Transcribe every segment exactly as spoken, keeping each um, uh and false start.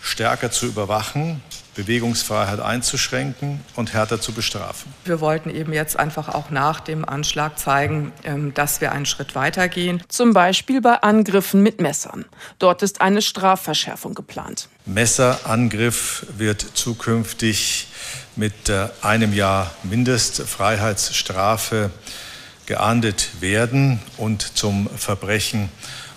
stärker zu überwachen, Bewegungsfreiheit einzuschränken und härter zu bestrafen. Wir wollten eben jetzt einfach auch nach dem Anschlag zeigen, dass wir einen Schritt weitergehen. Zum Beispiel bei Angriffen mit Messern. Dort ist eine Strafverschärfung geplant. Messerangriff wird zukünftig mit einem Jahr Mindestfreiheitsstrafe geahndet werden und zum Verbrechen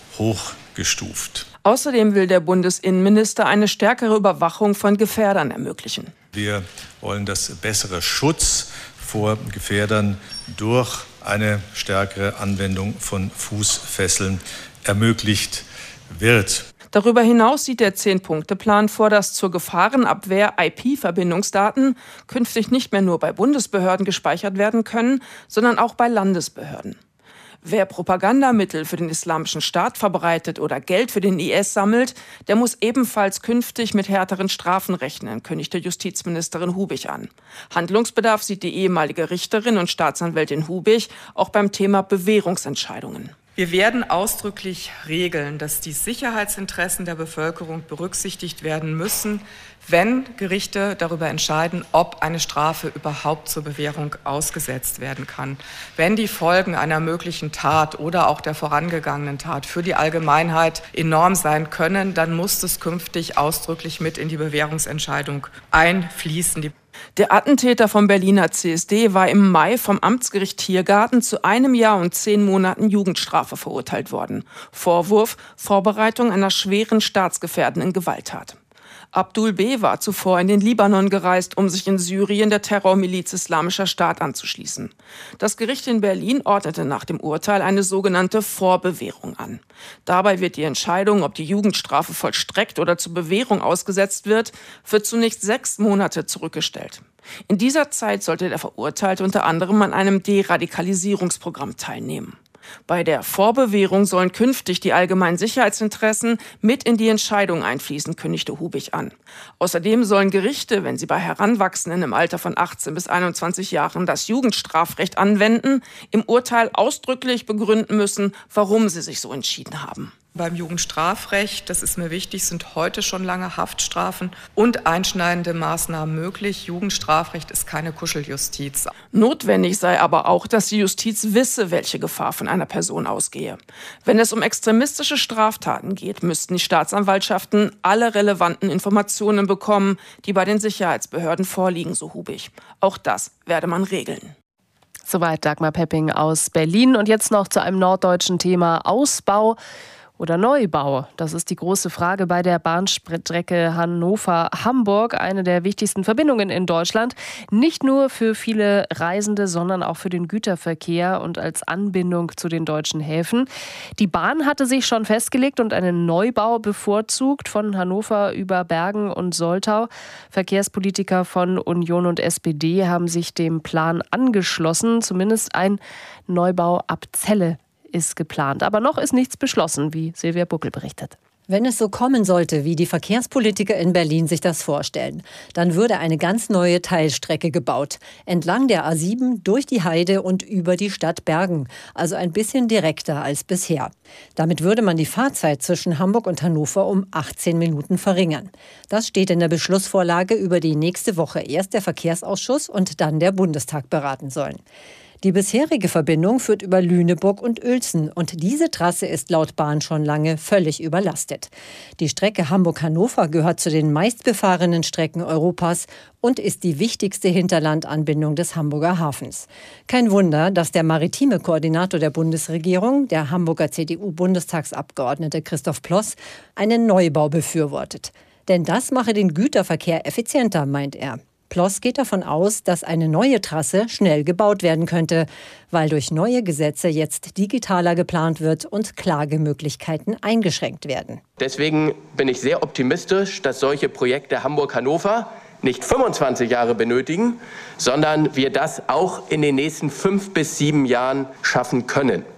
hochgestuft. Außerdem will der Bundesinnenminister eine stärkere Überwachung von Gefährdern ermöglichen. Wir wollen, dass bessere Schutz vor Gefährdern durch eine stärkere Anwendung von Fußfesseln ermöglicht wird. Darüber hinaus sieht der Zehn-Punkte-Plan vor, dass zur Gefahrenabwehr I P-Verbindungsdaten künftig nicht mehr nur bei Bundesbehörden gespeichert werden können, sondern auch bei Landesbehörden. Wer Propagandamittel für den Islamischen Staat verbreitet oder Geld für den I S sammelt, der muss ebenfalls künftig mit härteren Strafen rechnen, kündigte Justizministerin Hubig an. Handlungsbedarf sieht die ehemalige Richterin und Staatsanwältin Hubig auch beim Thema Bewährungsentscheidungen. Wir werden ausdrücklich regeln, dass die Sicherheitsinteressen der Bevölkerung berücksichtigt werden müssen, wenn Gerichte darüber entscheiden, ob eine Strafe überhaupt zur Bewährung ausgesetzt werden kann. Wenn die Folgen einer möglichen Tat oder auch der vorangegangenen Tat für die Allgemeinheit enorm sein können, dann muss es künftig ausdrücklich mit in die Bewährungsentscheidung einfließen. Der Attentäter vom Berliner C S D war im Mai vom Amtsgericht Tiergarten zu einem Jahr und zehn Monaten Jugendstrafe verurteilt worden. Vorwurf: Vorbereitung einer schweren staatsgefährdenden Gewalttat. Abdul B. war zuvor in den Libanon gereist, um sich in Syrien der Terrormiliz Islamischer Staat anzuschließen. Das Gericht in Berlin ordnete nach dem Urteil eine sogenannte Vorbewährung an. Dabei wird die Entscheidung, ob die Jugendstrafe vollstreckt oder zur Bewährung ausgesetzt wird, für zunächst sechs Monate zurückgestellt. In dieser Zeit sollte der Verurteilte unter anderem an einem Deradikalisierungsprogramm teilnehmen. Bei der Vorbewährung sollen künftig die allgemeinen Sicherheitsinteressen mit in die Entscheidung einfließen, kündigte Hubig an. Außerdem sollen Gerichte, wenn sie bei Heranwachsenden im Alter von achtzehn bis einundzwanzig Jahren das Jugendstrafrecht anwenden, im Urteil ausdrücklich begründen müssen, warum sie sich so entschieden haben. Beim Jugendstrafrecht, das ist mir wichtig, sind heute schon lange Haftstrafen und einschneidende Maßnahmen möglich. Jugendstrafrecht ist keine Kuscheljustiz. Notwendig sei aber auch, dass die Justiz wisse, welche Gefahr von einer Person ausgehe. Wenn es um extremistische Straftaten geht, müssten die Staatsanwaltschaften alle relevanten Informationen bekommen, die bei den Sicherheitsbehörden vorliegen, so Hubig. Auch das werde man regeln. Soweit Dagmar Pepping aus Berlin. Und jetzt noch zu einem norddeutschen Thema: Ausbau oder Neubau? Das ist die große Frage bei der Bahnstrecke Hannover-Hamburg, eine der wichtigsten Verbindungen in Deutschland. Nicht nur für viele Reisende, sondern auch für den Güterverkehr und als Anbindung zu den deutschen Häfen. Die Bahn hatte sich schon festgelegt und einen Neubau bevorzugt von Hannover über Bergen und Soltau. Verkehrspolitiker von Union und S P D haben sich dem Plan angeschlossen. Zumindest ein Neubau ab Celle ist geplant. Aber noch ist nichts beschlossen, wie Silvia Buckel berichtet. Wenn es so kommen sollte, wie die Verkehrspolitiker in Berlin sich das vorstellen, dann würde eine ganz neue Teilstrecke gebaut. Entlang der A sieben, durch die Heide und über die Stadt Bergen. Also ein bisschen direkter als bisher. Damit würde man die Fahrzeit zwischen Hamburg und Hannover um achtzehn Minuten verringern. Das steht in der Beschlussvorlage, über die nächste Woche erst der Verkehrsausschuss und dann der Bundestag beraten sollen. Die bisherige Verbindung führt über Lüneburg und Uelzen und diese Trasse ist laut Bahn schon lange völlig überlastet. Die Strecke Hamburg-Hannover gehört zu den meistbefahrenen Strecken Europas und ist die wichtigste Hinterlandanbindung des Hamburger Hafens. Kein Wunder, dass der maritime Koordinator der Bundesregierung, der Hamburger C D U-Bundestagsabgeordnete Christoph Ploss, einen Neubau befürwortet. Denn das mache den Güterverkehr effizienter, meint er. Ploss geht davon aus, dass eine neue Trasse schnell gebaut werden könnte, weil durch neue Gesetze jetzt digitaler geplant wird und Klagemöglichkeiten eingeschränkt werden. Deswegen bin ich sehr optimistisch, dass solche Projekte Hamburg-Hannover nicht fünfundzwanzig Jahre benötigen, sondern wir das auch in den nächsten fünf bis sieben Jahren schaffen können.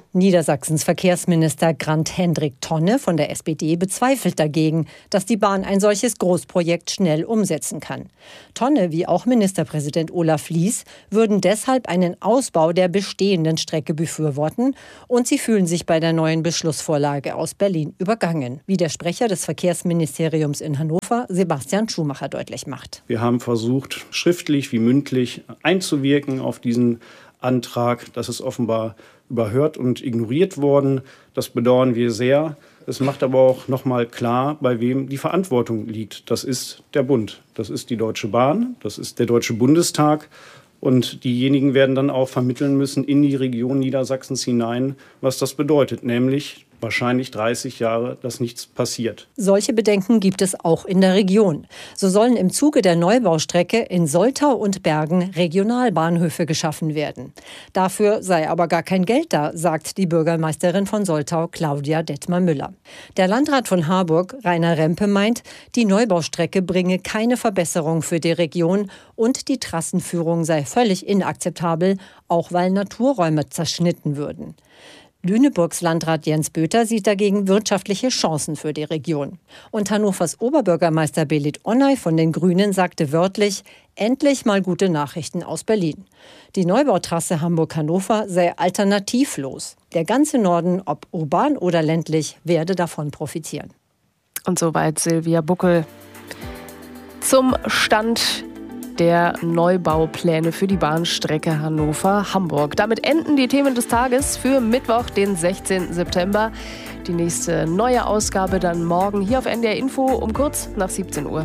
Niedersachsens Verkehrsminister Grant-Hendrik Tonne von der S P D bezweifelt dagegen, dass die Bahn ein solches Großprojekt schnell umsetzen kann. Tonne, wie auch Ministerpräsident Olaf Lies, würden deshalb einen Ausbau der bestehenden Strecke befürworten und sie fühlen sich bei der neuen Beschlussvorlage aus Berlin übergangen, wie der Sprecher des Verkehrsministeriums in Hannover, Sebastian Schumacher, deutlich macht. Wir haben versucht, schriftlich wie mündlich einzuwirken auf diesen Antrag. Das ist offenbar überhört und ignoriert worden. Das bedauern wir sehr. Es macht aber auch noch mal klar, bei wem die Verantwortung liegt. Das ist der Bund, das ist die Deutsche Bahn, das ist der Deutsche Bundestag. Und diejenigen werden dann auch vermitteln müssen in die Region Niedersachsens hinein, was das bedeutet, nämlich wahrscheinlich dreißig Jahre, dass nichts passiert. Solche Bedenken gibt es auch in der Region. So sollen im Zuge der Neubaustrecke in Soltau und Bergen Regionalbahnhöfe geschaffen werden. Dafür sei aber gar kein Geld da, sagt die Bürgermeisterin von Soltau, Claudia Detmar-Müller. Der Landrat von Harburg, Rainer Rempe, meint, die Neubaustrecke bringe keine Verbesserung für die Region und die Trassenführung sei völlig inakzeptabel, auch weil Naturräume zerschnitten würden. Lüneburgs Landrat Jens Böter sieht dagegen wirtschaftliche Chancen für die Region. Und Hannovers Oberbürgermeister Belit Onay von den Grünen sagte wörtlich, endlich mal gute Nachrichten aus Berlin. Die Neubautrasse Hamburg-Hannover sei alternativlos. Der ganze Norden, ob urban oder ländlich, werde davon profitieren. Und soweit Silvia Buckel zum Stand der Neubaupläne für die Bahnstrecke Hannover-Hamburg. Damit enden die Themen des Tages für Mittwoch, den sechzehnten September. Die nächste neue Ausgabe dann morgen hier auf N D R Info um kurz nach siebzehn Uhr.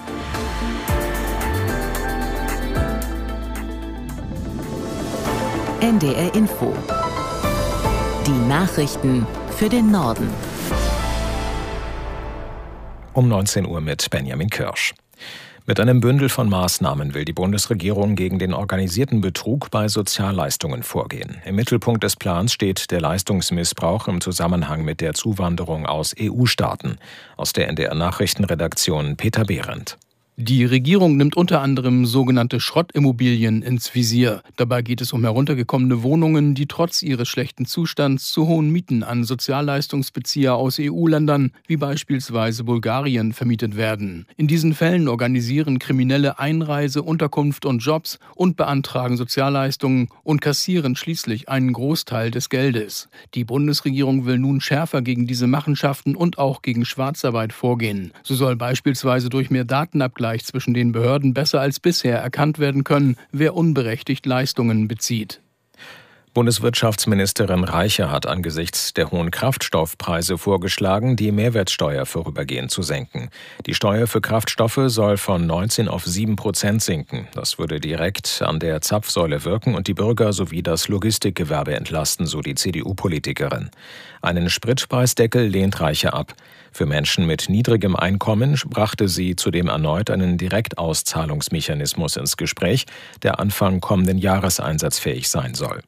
N D R Info. Die Nachrichten für den Norden. Um neunzehn Uhr mit Benjamin Kirsch. Mit einem Bündel von Maßnahmen will die Bundesregierung gegen den organisierten Betrug bei Sozialleistungen vorgehen. Im Mittelpunkt des Plans steht der Leistungsmissbrauch im Zusammenhang mit der Zuwanderung aus E U-Staaten. Aus der N D R-Nachrichtenredaktion Peter Behrendt. Die Regierung nimmt unter anderem sogenannte Schrottimmobilien ins Visier. Dabei geht es um heruntergekommene Wohnungen, die trotz ihres schlechten Zustands zu hohen Mieten an Sozialleistungsbezieher aus E U-Ländern, wie beispielsweise Bulgarien, vermietet werden. In diesen Fällen organisieren Kriminelle Einreise, Unterkunft und Jobs und beantragen Sozialleistungen und kassieren schließlich einen Großteil des Geldes. Die Bundesregierung will nun schärfer gegen diese Machenschaften und auch gegen Schwarzarbeit vorgehen. So soll beispielsweise durch mehr Datenabgleich zwischen den Behörden besser als bisher erkannt werden können, wer unberechtigt Leistungen bezieht. Bundeswirtschaftsministerin Reiche hat angesichts der hohen Kraftstoffpreise vorgeschlagen, die Mehrwertsteuer vorübergehend zu senken. Die Steuer für Kraftstoffe soll von neunzehn auf sieben Prozent sinken. Das würde direkt an der Zapfsäule wirken und die Bürger sowie das Logistikgewerbe entlasten, so die C D U-Politikerin. Einen Spritpreisdeckel lehnt Reiche ab. Für Menschen mit niedrigem Einkommen brachte sie zudem erneut einen Direktauszahlungsmechanismus ins Gespräch, der Anfang kommenden Jahres einsatzfähig sein soll.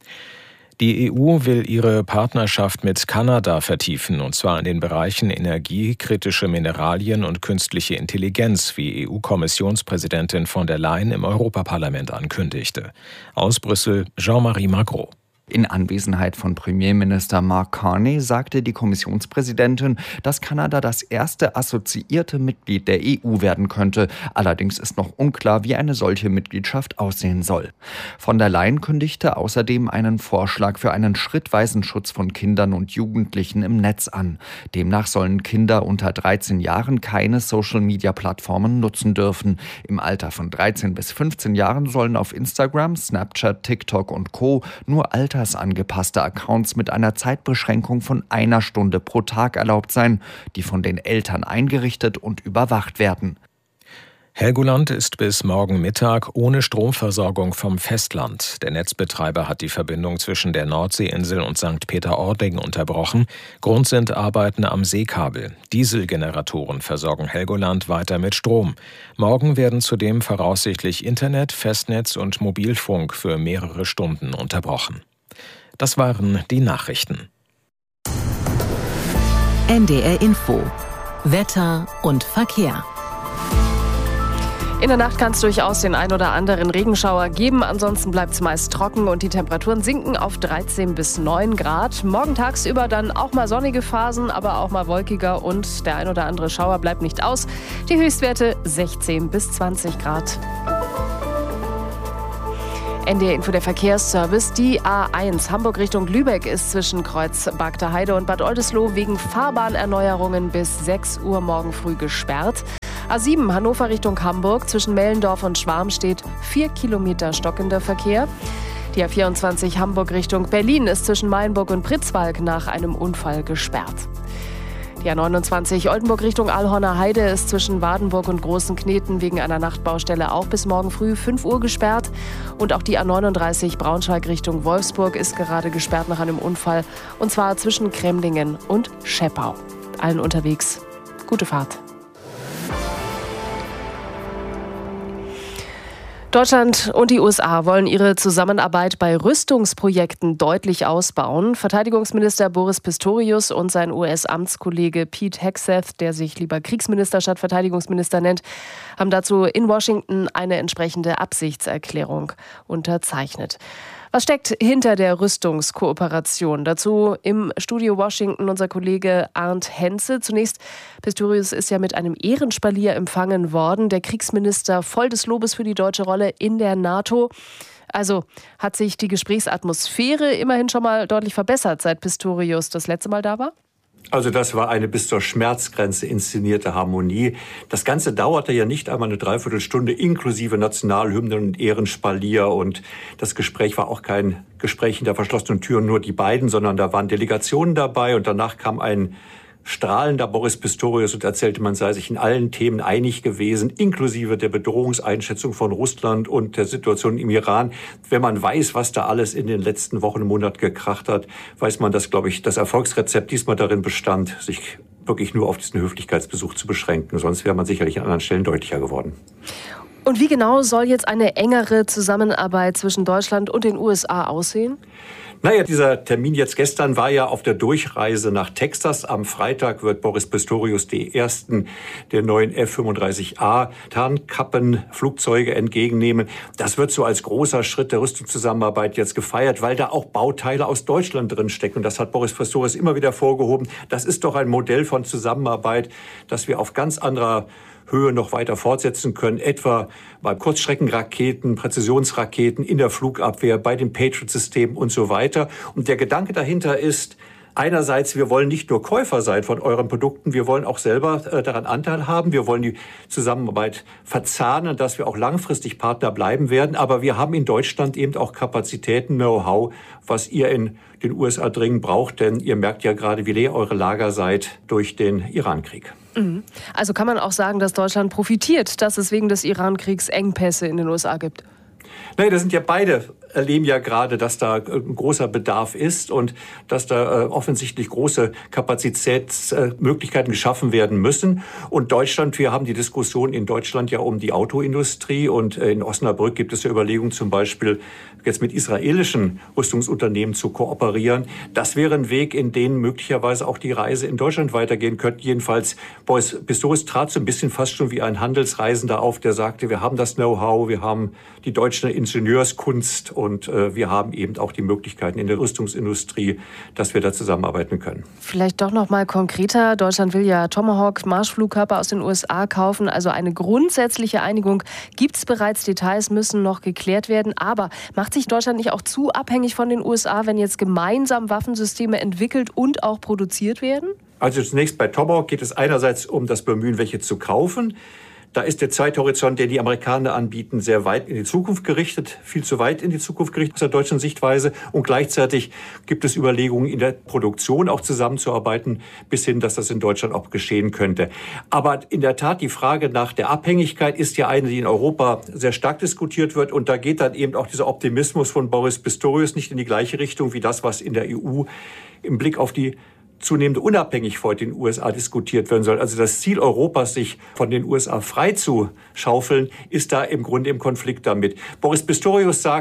Die E U will ihre Partnerschaft mit Kanada vertiefen, und zwar in den Bereichen Energie, kritische Mineralien und künstliche Intelligenz, wie E U-Kommissionspräsidentin von der Leyen im Europaparlament ankündigte. Aus Brüssel Jean-Marie Magro. In Anwesenheit von Premierminister Mark Carney sagte die Kommissionspräsidentin, dass Kanada das erste assoziierte Mitglied der E U werden könnte. Allerdings ist noch unklar, wie eine solche Mitgliedschaft aussehen soll. Von der Leyen kündigte außerdem einen Vorschlag für einen schrittweisen Schutz von Kindern und Jugendlichen im Netz an. Demnach sollen Kinder unter dreizehn Jahren keine Social-Media-Plattformen nutzen dürfen. Im Alter von dreizehn bis fünfzehn Jahren sollen auf Instagram, Snapchat, TikTok und Co. nur Alter angepasste Accounts mit einer Zeitbeschränkung von einer Stunde pro Tag erlaubt sein, die von den Eltern eingerichtet und überwacht werden. Helgoland ist bis morgen Mittag ohne Stromversorgung vom Festland. Der Netzbetreiber hat die Verbindung zwischen der Nordseeinsel und Sankt Peter-Ording unterbrochen. Grund sind Arbeiten am Seekabel. Dieselgeneratoren versorgen Helgoland weiter mit Strom. Morgen werden zudem voraussichtlich Internet, Festnetz und Mobilfunk für mehrere Stunden unterbrochen. Das waren die Nachrichten. N D R Info. Wetter und Verkehr. In der Nacht kann es durchaus den ein oder anderen Regenschauer geben. Ansonsten bleibt es meist trocken und die Temperaturen sinken auf dreizehn bis neun Grad. Morgen tagsüber dann auch mal sonnige Phasen, aber auch mal wolkiger und der ein oder andere Schauer bleibt nicht aus. Die Höchstwerte sechzehn bis zwanzig Grad. N D R Info, der Verkehrsservice. Die A eins Hamburg Richtung Lübeck ist zwischen Kreuz Bagder Heide und Bad Oldesloe wegen Fahrbahnerneuerungen bis sechs Uhr morgen früh gesperrt. A sieben Hannover Richtung Hamburg zwischen Mellendorf und Schwarm steht vier Kilometer stockender Verkehr. Die A vierundzwanzig Hamburg Richtung Berlin ist zwischen Mayenburg und Pritzwalk nach einem Unfall gesperrt. Die A neunundzwanzig Oldenburg Richtung Alhorner Heide ist zwischen Wadenburg und Großen Kneten wegen einer Nachtbaustelle auch bis morgen früh fünf Uhr gesperrt. Und auch die A neununddreißig Braunschweig Richtung Wolfsburg ist gerade gesperrt nach einem Unfall. Und zwar zwischen Kremlingen und Scheppau. Allen unterwegs gute Fahrt. Deutschland und die U S A wollen ihre Zusammenarbeit bei Rüstungsprojekten deutlich ausbauen. Verteidigungsminister Boris Pistorius und sein U S-Amtskollege Pete Hegseth, der sich lieber Kriegsminister statt Verteidigungsminister nennt, haben dazu in Washington eine entsprechende Absichtserklärung unterzeichnet. Was steckt hinter der Rüstungskooperation? Dazu im Studio Washington unser Kollege Arndt Henze. Zunächst, Pistorius ist ja mit einem Ehrenspalier empfangen worden. Der Kriegsminister voll des Lobes für die deutsche Rolle in der NATO. Also hat sich die Gesprächsatmosphäre immerhin schon mal deutlich verbessert, seit Pistorius das letzte Mal da war? Also das war eine bis zur Schmerzgrenze inszenierte Harmonie. Das Ganze dauerte ja nicht einmal eine Dreiviertelstunde inklusive Nationalhymnen und Ehrenspalier. Und das Gespräch war auch kein Gespräch hinter verschlossenen Türen, nur die beiden, sondern da waren Delegationen dabei. Und danach kam ein strahlender Boris Pistorius und erzählte, man sei sich in allen Themen einig gewesen, inklusive der Bedrohungseinschätzung von Russland und der Situation im Iran. Wenn man weiß, was da alles in den letzten Wochen und Monaten gekracht hat, weiß man, dass, glaube ich, das Erfolgsrezept diesmal darin bestand, sich wirklich nur auf diesen Höflichkeitsbesuch zu beschränken. Sonst wäre man sicherlich an anderen Stellen deutlicher geworden. Und wie genau soll jetzt eine engere Zusammenarbeit zwischen Deutschland und den U S A aussehen? Naja, dieser Termin jetzt gestern war ja auf der Durchreise nach Texas. Am Freitag wird Boris Pistorius die ersten der neuen F fünfunddreißig A Tarnkappenflugzeuge entgegennehmen. Das wird so als großer Schritt der Rüstungszusammenarbeit jetzt gefeiert, weil da auch Bauteile aus Deutschland drinstecken. Und das hat Boris Pistorius immer wieder vorgehoben. Das ist doch ein Modell von Zusammenarbeit, das wir auf ganz anderer Höhe noch weiter fortsetzen können, etwa bei Kurzstreckenraketen, Präzisionsraketen, in der Flugabwehr, bei den Patriot-Systemen und so weiter. Und der Gedanke dahinter ist, einerseits, wir wollen nicht nur Käufer sein von euren Produkten, wir wollen auch selber äh, daran Anteil haben. Wir wollen die Zusammenarbeit verzahnen, dass wir auch langfristig Partner bleiben werden. Aber wir haben in Deutschland eben auch Kapazitäten, Know-how, was ihr in den U S A dringend braucht. Denn ihr merkt ja gerade, wie leer eure Lager seid durch den Irankrieg. Also kann man auch sagen, dass Deutschland profitiert, dass es wegen des Irankriegs Engpässe in den U S A gibt? Nein, das sind ja beide, erleben ja gerade, dass da ein großer Bedarf ist und dass da äh, offensichtlich große Kapazitätsmöglichkeiten äh, geschaffen werden müssen. Und Deutschland, wir haben die Diskussion in Deutschland ja um die Autoindustrie und äh, in Osnabrück gibt es ja Überlegungen zum Beispiel jetzt mit israelischen Rüstungsunternehmen zu kooperieren. Das wäre ein Weg, in den möglicherweise auch die Reise in Deutschland weitergehen könnte. Jedenfalls, Boris Pistorius trat so ein bisschen fast schon wie ein Handelsreisender auf, der sagte, wir haben das Know-how, wir haben die deutsche Ingenieurskunst und äh, wir haben eben auch die Möglichkeiten in der Rüstungsindustrie, dass wir da zusammenarbeiten können. Vielleicht doch noch mal konkreter. Deutschland will ja Tomahawk-Marschflugkörper aus den U S A kaufen. Also eine grundsätzliche Einigung gibt es bereits. Details müssen noch geklärt werden. Aber macht sich Deutschland nicht auch zu abhängig von den U S A, wenn jetzt gemeinsam Waffensysteme entwickelt und auch produziert werden? Also zunächst bei Tomahawk geht es einerseits um das Bemühen, welche zu kaufen. Da ist der Zeithorizont, den die Amerikaner anbieten, sehr weit in die Zukunft gerichtet, viel zu weit in die Zukunft gerichtet aus der deutschen Sichtweise. Und gleichzeitig gibt es Überlegungen, in der Produktion auch zusammenzuarbeiten, bis hin, dass das in Deutschland auch geschehen könnte. Aber in der Tat, die Frage nach der Abhängigkeit ist ja eine, die in Europa sehr stark diskutiert wird. Und da geht dann eben auch dieser Optimismus von Boris Pistorius nicht in die gleiche Richtung wie das, was in der E U im Blick auf die zunehmende Unabhängigkeit in den U S A diskutiert werden soll. Also das Ziel Europas, sich von den U S A frei zu schaufeln, ist da im Grunde im Konflikt damit. Boris Pistorius sagt,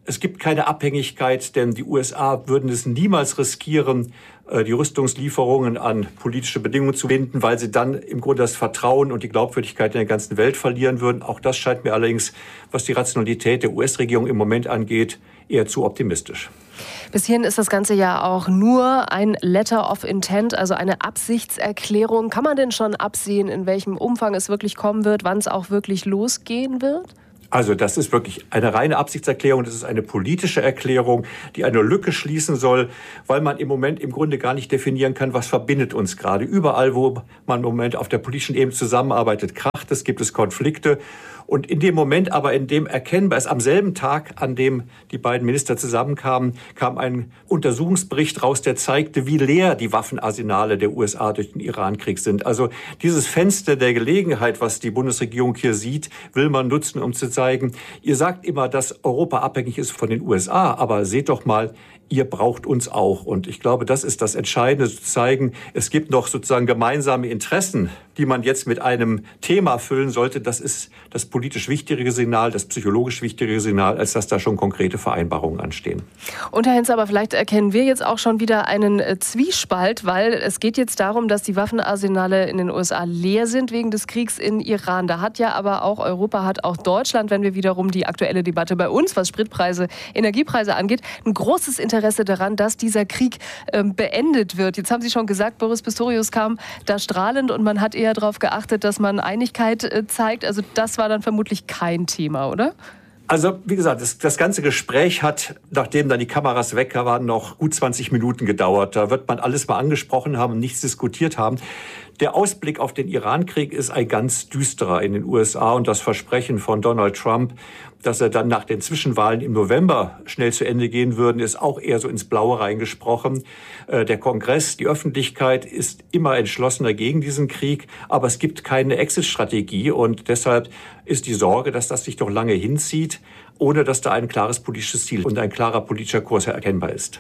Es gibt keine Abhängigkeit, denn die U S A würden es niemals riskieren, die Rüstungslieferungen an politische Bedingungen zu binden, weil sie dann im Grunde das Vertrauen und die Glaubwürdigkeit in der ganzen Welt verlieren würden. Auch das scheint mir allerdings, was die Rationalität der U S-Regierung im Moment angeht, eher zu optimistisch. Bis hierhin ist das Ganze ja auch nur ein Letter of Intent, also eine Absichtserklärung. Kann man denn schon absehen, in welchem Umfang es wirklich kommen wird, wann es auch wirklich losgehen wird? Also das ist wirklich eine reine Absichtserklärung, das ist eine politische Erklärung, die eine Lücke schließen soll, weil man im Moment im Grunde gar nicht definieren kann, was verbindet uns gerade. Überall, wo man im Moment auf der politischen Ebene zusammenarbeitet, kracht es, gibt es Konflikte. Und in dem Moment aber, in dem erkennbar ist, am selben Tag, an dem die beiden Minister zusammenkamen, kam ein Untersuchungsbericht raus, der zeigte, wie leer die Waffenarsenale der U S A durch den Irankrieg sind. Also dieses Fenster der Gelegenheit, was die Bundesregierung hier sieht, will man nutzen, um zu zeigen, ihr sagt immer, dass Europa abhängig ist von den U S A, aber seht doch mal, ihr braucht uns auch. Und ich glaube, das ist das Entscheidende, zu zeigen, es gibt noch sozusagen gemeinsame Interessen, die man jetzt mit einem Thema füllen sollte. Das ist das politisch wichtigere Signal, das psychologisch wichtigere Signal, als dass da schon konkrete Vereinbarungen anstehen. Und Herr Hinz, aber vielleicht erkennen wir jetzt auch schon wieder einen Zwiespalt, weil es geht jetzt darum, dass die Waffenarsenale in den U S A leer sind wegen des Kriegs in Iran. Da hat ja aber auch Europa, hat auch Deutschland, wenn wir wiederum die aktuelle Debatte bei uns, was Spritpreise, Energiepreise angeht, ein großes Interesse daran, dass dieser Krieg ähm, beendet wird. Jetzt haben Sie schon gesagt, Boris Pistorius kam da strahlend und man hat eher darauf geachtet, dass man Einigkeit äh, zeigt. Also das war dann vermutlich kein Thema, oder? Also wie gesagt, das, das ganze Gespräch hat, nachdem dann die Kameras weg waren, noch gut zwanzig Minuten gedauert. Da wird man alles mal angesprochen haben und nichts diskutiert haben. Der Ausblick auf den Irankrieg ist ein ganz düsterer in den U S A und das Versprechen von Donald Trump, dass er dann nach den Zwischenwahlen im November schnell zu Ende gehen würden, ist auch eher so ins Blaue reingesprochen. Der Kongress, die Öffentlichkeit ist immer entschlossener gegen diesen Krieg, aber es gibt keine Exit-Strategie und deshalb ist die Sorge, dass das sich doch lange hinzieht, ohne dass da ein klares politisches Ziel und ein klarer politischer Kurs erkennbar ist.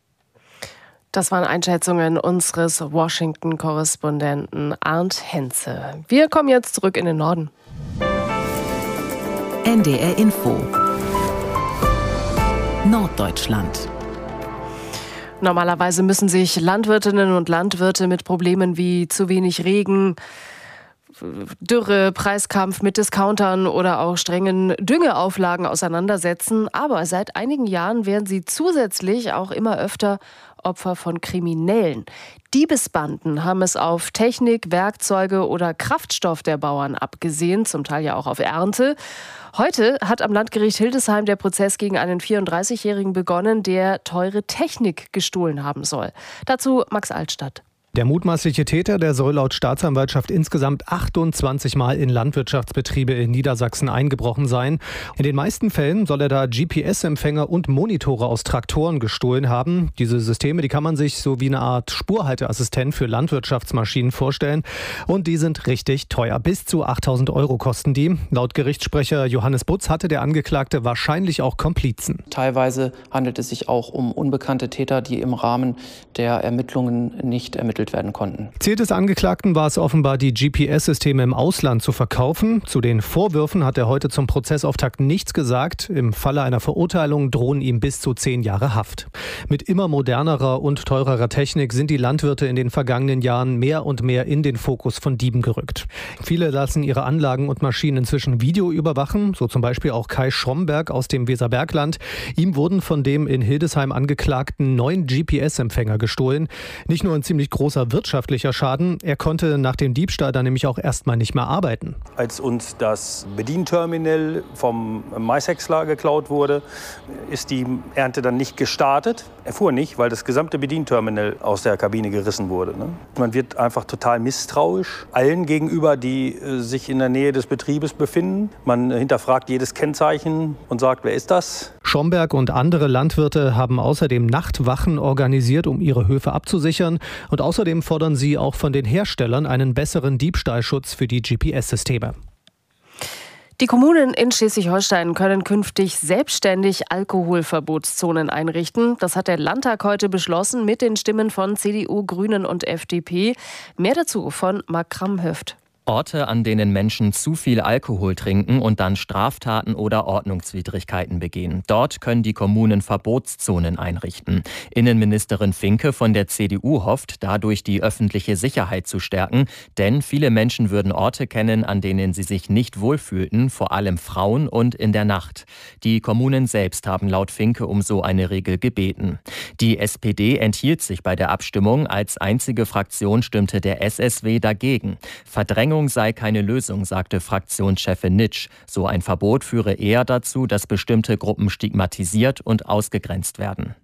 Das waren Einschätzungen unseres Washington-Korrespondenten Arndt Henze. Wir kommen jetzt zurück in den Norden. N D R Info Norddeutschland. Normalerweise müssen sich Landwirtinnen und Landwirte mit Problemen wie zu wenig Regen, Dürre, Preiskampf mit Discountern oder auch strengen Düngeauflagen auseinandersetzen. Aber seit einigen Jahren werden sie zusätzlich auch immer öfter Opfer von Kriminellen. Diebesbanden haben es auf Technik, Werkzeuge oder Kraftstoff der Bauern abgesehen, zum Teil ja auch auf Ernte. Heute hat am Landgericht Hildesheim der Prozess gegen einen vierunddreißigjährigen begonnen, der teure Technik gestohlen haben soll. Dazu Max Altstadt. Der mutmaßliche Täter, der soll laut Staatsanwaltschaft insgesamt achtundzwanzig Mal in Landwirtschaftsbetriebe in Niedersachsen eingebrochen sein. In den meisten Fällen soll er da G P S-Empfänger und Monitore aus Traktoren gestohlen haben. Diese Systeme, die kann man sich so wie eine Art Spurhalteassistent für Landwirtschaftsmaschinen vorstellen. Und die sind richtig teuer. Bis zu achttausend Euro kosten die. Laut Gerichtssprecher Johannes Butz hatte der Angeklagte wahrscheinlich auch Komplizen. Teilweise handelt es sich auch um unbekannte Täter, die im Rahmen der Ermittlungen nicht ermittelt werden konnten. Ziel des Angeklagten war es offenbar, die G P S-Systeme im Ausland zu verkaufen. Zu den Vorwürfen hat er heute zum Prozessauftakt nichts gesagt. Im Falle einer Verurteilung drohen ihm bis zu zehn Jahre Haft. Mit immer modernerer und teurerer Technik sind die Landwirte in den vergangenen Jahren mehr und mehr in den Fokus von Dieben gerückt. Viele lassen ihre Anlagen und Maschinen inzwischen Video überwachen, so zum Beispiel auch Kai Schromberg aus dem Weserbergland. Ihm wurden von dem in Hildesheim Angeklagten neun G P S-Empfänger gestohlen. Nicht nur ein ziemlich großer wirtschaftlicher Schaden. Er konnte nach dem Diebstahl dann nämlich auch erstmal nicht mehr arbeiten. Als uns das Bedienterminal vom Maishäcksler geklaut wurde, ist die Ernte dann nicht gestartet. Er fuhr nicht, weil das gesamte Bedienterminal aus der Kabine gerissen wurde. Ne? Man wird einfach total misstrauisch allen gegenüber, die äh, sich in der Nähe des Betriebes befinden. Man hinterfragt jedes Kennzeichen und sagt, wer ist das? Schomberg und andere Landwirte haben außerdem Nachtwachen organisiert, um ihre Höfe abzusichern. Und außerdem fordern sie auch von den Herstellern einen besseren Diebstahlschutz für die G P S-Systeme. Die Kommunen in Schleswig-Holstein können künftig selbstständig Alkoholverbotszonen einrichten. Das hat der Landtag heute beschlossen mit den Stimmen von C D U, Grünen und F D P. Mehr dazu von Marc Kramhöft. Orte, an denen Menschen zu viel Alkohol trinken und dann Straftaten oder Ordnungswidrigkeiten begehen. Dort können die Kommunen Verbotszonen einrichten. Innenministerin Finke von der C D U hofft, dadurch die öffentliche Sicherheit zu stärken, denn viele Menschen würden Orte kennen, an denen sie sich nicht wohlfühlten, vor allem Frauen und in der Nacht. Die Kommunen selbst haben laut Finke um so eine Regel gebeten. Die S P D enthielt sich bei der Abstimmung. Als einzige Fraktion stimmte der S S W dagegen. Verdrängung sei keine Lösung, sagte Fraktionschefin Nitsch. So ein Verbot führe eher dazu, dass bestimmte Gruppen stigmatisiert und ausgegrenzt werden.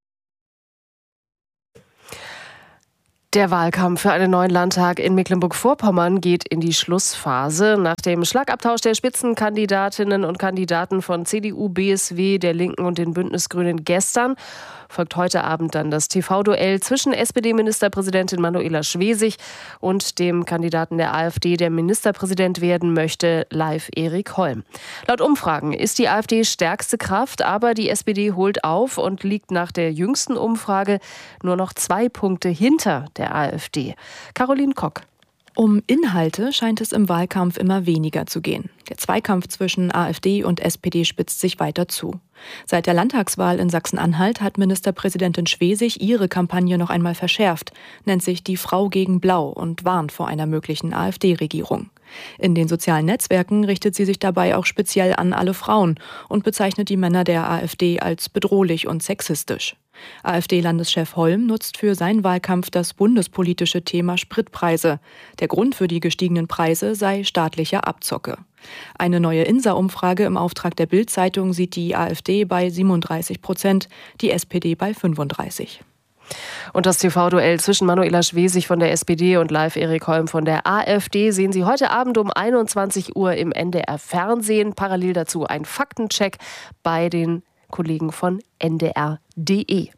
Der Wahlkampf für einen neuen Landtag in Mecklenburg-Vorpommern geht in die Schlussphase. Nach dem Schlagabtausch der Spitzenkandidatinnen und Kandidaten von C D U, B S W, der Linken und den Bündnisgrünen gestern folgt heute Abend dann das T V-Duell zwischen S P D-Ministerpräsidentin Manuela Schwesig und dem Kandidaten der AfD, der Ministerpräsident werden möchte, Leif Erik Holm. Laut Umfragen ist die AfD stärkste Kraft, aber die S P D holt auf und liegt nach der jüngsten Umfrage nur noch zwei Punkte hinter der AfD. Caroline Kock. Um Inhalte scheint es im Wahlkampf immer weniger zu gehen. Der Zweikampf zwischen AfD und S P D spitzt sich weiter zu. Seit der Landtagswahl in Sachsen-Anhalt hat Ministerpräsidentin Schwesig ihre Kampagne noch einmal verschärft, nennt sich die Frau gegen Blau und warnt vor einer möglichen AfD-Regierung. In den sozialen Netzwerken richtet sie sich dabei auch speziell an alle Frauen und bezeichnet die Männer der AfD als bedrohlich und sexistisch. AfD-Landeschef Holm nutzt für seinen Wahlkampf das bundespolitische Thema Spritpreise. Der Grund für die gestiegenen Preise sei staatlicher Abzocke. Eine neue I N S A-Umfrage im Auftrag der Bild-Zeitung sieht die AfD bei siebenunddreißig Prozent, die S P D bei fünfunddreißig. Und das T V-Duell zwischen Manuela Schwesig von der S P D und Leif Erik Holm von der AfD sehen Sie heute Abend um einundzwanzig Uhr im N D R-Fernsehen. Parallel dazu ein Faktencheck bei den Kollegen von N D R punkt D E.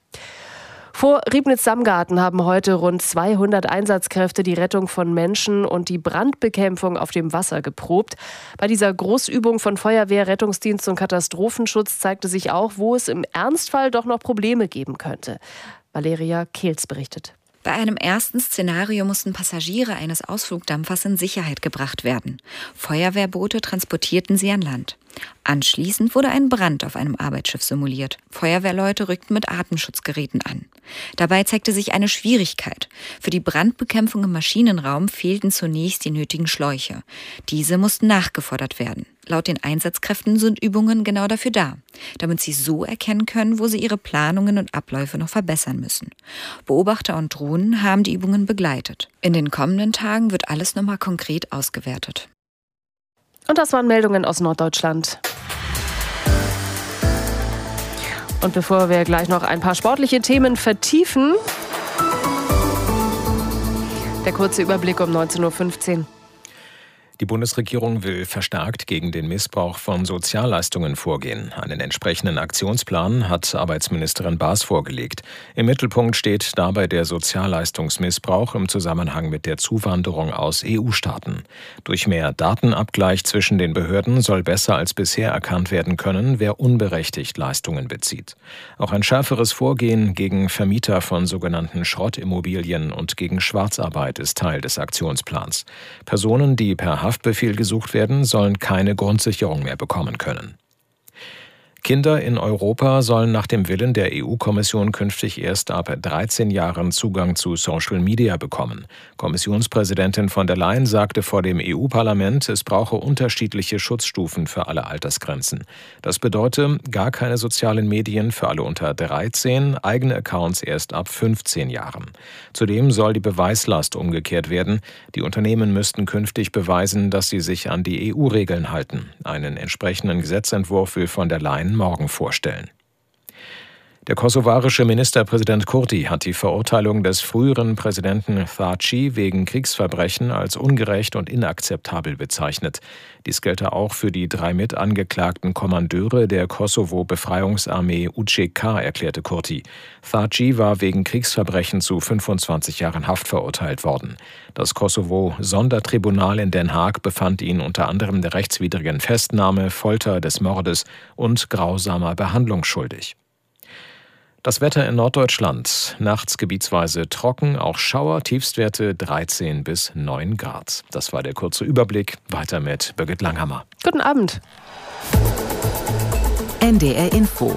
Vor Riebnitz-Samgarten haben heute rund zweihundert Einsatzkräfte die Rettung von Menschen und die Brandbekämpfung auf dem Wasser geprobt. Bei dieser Großübung von Feuerwehr, Rettungsdienst und Katastrophenschutz zeigte sich auch, wo es im Ernstfall doch noch Probleme geben könnte. Valeria Kehls berichtet. Bei einem ersten Szenario mussten Passagiere eines Ausflugdampfers in Sicherheit gebracht werden. Feuerwehrboote transportierten sie an Land. Anschließend wurde ein Brand auf einem Arbeitsschiff simuliert. Feuerwehrleute rückten mit Atemschutzgeräten an. Dabei zeigte sich eine Schwierigkeit. Für die Brandbekämpfung im Maschinenraum fehlten zunächst die nötigen Schläuche. Diese mussten nachgefordert werden. Laut den Einsatzkräften sind Übungen genau dafür da, damit sie so erkennen können, wo sie ihre Planungen und Abläufe noch verbessern müssen. Beobachter und Drohnen haben die Übungen begleitet. In den kommenden Tagen wird alles nochmal konkret ausgewertet. Und das waren Meldungen aus Norddeutschland. Und bevor wir gleich noch ein paar sportliche Themen vertiefen, der kurze Überblick um neunzehn Uhr fünfzehn. Die Bundesregierung will verstärkt gegen den Missbrauch von Sozialleistungen vorgehen. Einen entsprechenden Aktionsplan hat Arbeitsministerin Baas vorgelegt. Im Mittelpunkt steht dabei der Sozialleistungsmissbrauch im Zusammenhang mit der Zuwanderung aus E U-Staaten. Durch mehr Datenabgleich zwischen den Behörden soll besser als bisher erkannt werden können, wer unberechtigt Leistungen bezieht. Auch ein schärferes Vorgehen gegen Vermieter von sogenannten Schrottimmobilien und gegen Schwarzarbeit ist Teil des Aktionsplans. Personen, die per Haftbefehl gesucht werden, sollen keine Grundsicherung mehr bekommen können. Kinder in Europa sollen nach dem Willen der E U-Kommission künftig erst ab dreizehn Jahren Zugang zu Social Media bekommen. Kommissionspräsidentin von der Leyen sagte vor dem E U-Parlament, es brauche unterschiedliche Schutzstufen für alle Altersgrenzen. Das bedeutet gar keine sozialen Medien für alle unter dreizehn, eigene Accounts erst ab fünfzehn Jahren. Zudem soll die Beweislast umgekehrt werden. Die Unternehmen müssten künftig beweisen, dass sie sich an die E U-Regeln halten. Einen entsprechenden Gesetzentwurf will von der Leyen morgen vorstellen. Der kosovarische Ministerpräsident Kurti hat die Verurteilung des früheren Präsidenten Thaci wegen Kriegsverbrechen als ungerecht und inakzeptabel bezeichnet. Dies gelte auch für die drei mitangeklagten Kommandeure der Kosovo-Befreiungsarmee U C K, erklärte Kurti. Thaci war wegen Kriegsverbrechen zu fünfundzwanzig Jahren Haft verurteilt worden. Das Kosovo-Sondertribunal in Den Haag befand ihn unter anderem der rechtswidrigen Festnahme, Folter, des Mordes und grausamer Behandlung schuldig. Das Wetter in Norddeutschland. Nachts gebietsweise trocken, auch Schauer, Tiefstwerte dreizehn bis neun Grad. Das war der kurze Überblick. Weiter mit Birgit Langhammer. Guten Abend. N D R Info.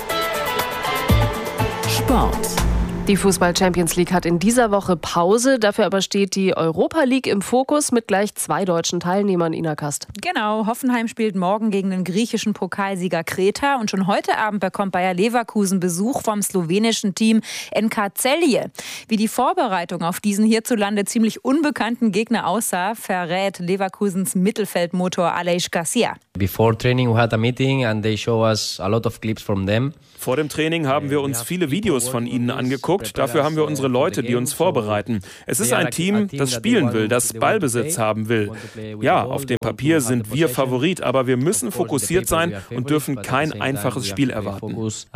Sport. Die Fußball-Champions League hat in dieser Woche Pause. Dafür aber steht die Europa League im Fokus mit gleich zwei deutschen Teilnehmern, Ina Kast. Genau, Hoffenheim spielt morgen gegen den griechischen Pokalsieger Kreta. Und schon heute Abend bekommt Bayer Leverkusen Besuch vom slowenischen Team N K Celje. Wie die Vorbereitung auf diesen hierzulande ziemlich unbekannten Gegner aussah, verrät Leverkusens Mittelfeldmotor Aleix Garcia. Before training we had a meeting and they show us a lot of clips from them. Vor dem Training haben wir uns viele Videos von ihnen angeguckt. Dafür haben wir unsere Leute, die uns vorbereiten. Es ist ein Team, das spielen will, das Ballbesitz haben will. Ja, auf dem Papier sind wir Favorit, aber wir müssen fokussiert sein und dürfen kein einfaches Spiel erwarten.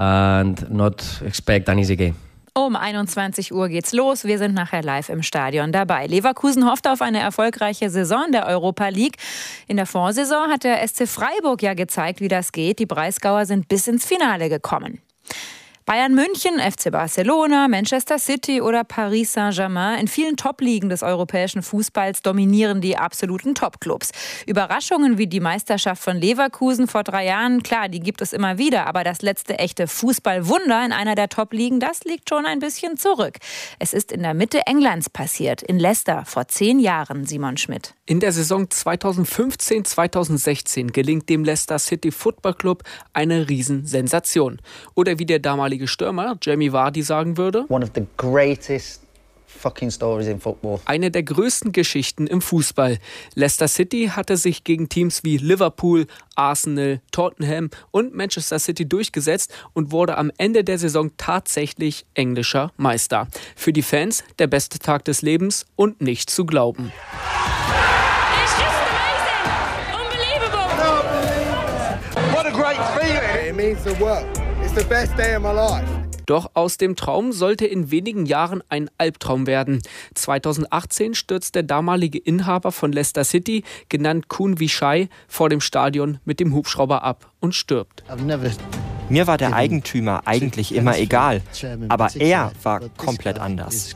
Um einundzwanzig Uhr geht's los. Wir sind nachher live im Stadion dabei. Leverkusen hofft auf eine erfolgreiche Saison der Europa League. In der Vorsaison hat der S C Freiburg ja gezeigt, wie das geht. Die Breisgauer sind bis ins Finale gekommen. Bayern München, F C Barcelona, Manchester City oder Paris Saint-Germain. In vielen Top-Ligen des europäischen Fußballs dominieren die absoluten Top-Clubs. Überraschungen wie die Meisterschaft von Leverkusen vor drei Jahren, klar, die gibt es immer wieder. Aber das letzte echte Fußballwunder in einer der Top-Ligen, das liegt schon ein bisschen zurück. Es ist in der Mitte Englands passiert, in Leicester vor zehn Jahren, Simon Schmidt. In der Saison zweitausendfünfzehn zweitausendsechzehn gelingt dem Leicester City Football Club eine Riesensensation. Oder wie der damalige Stürmer Jamie Vardy sagen würde: One of the greatest fucking stories in football. Eine der größten Geschichten im Fußball. Leicester City hatte sich gegen Teams wie Liverpool, Arsenal, Tottenham und Manchester City durchgesetzt und wurde am Ende der Saison tatsächlich englischer Meister. Für die Fans der beste Tag des Lebens und nicht zu glauben. It's just amazing! Unbelievable! What a great feeling! It means the world. It's the best day of my life. Doch aus dem Traum sollte in wenigen Jahren ein Albtraum werden. zweitausendachtzehn stürzt der damalige Inhaber von Leicester City, genannt Khun Vichai, vor dem Stadion mit dem Hubschrauber ab und stirbt. Mir war der Eigentümer eigentlich immer egal, aber er war komplett anders.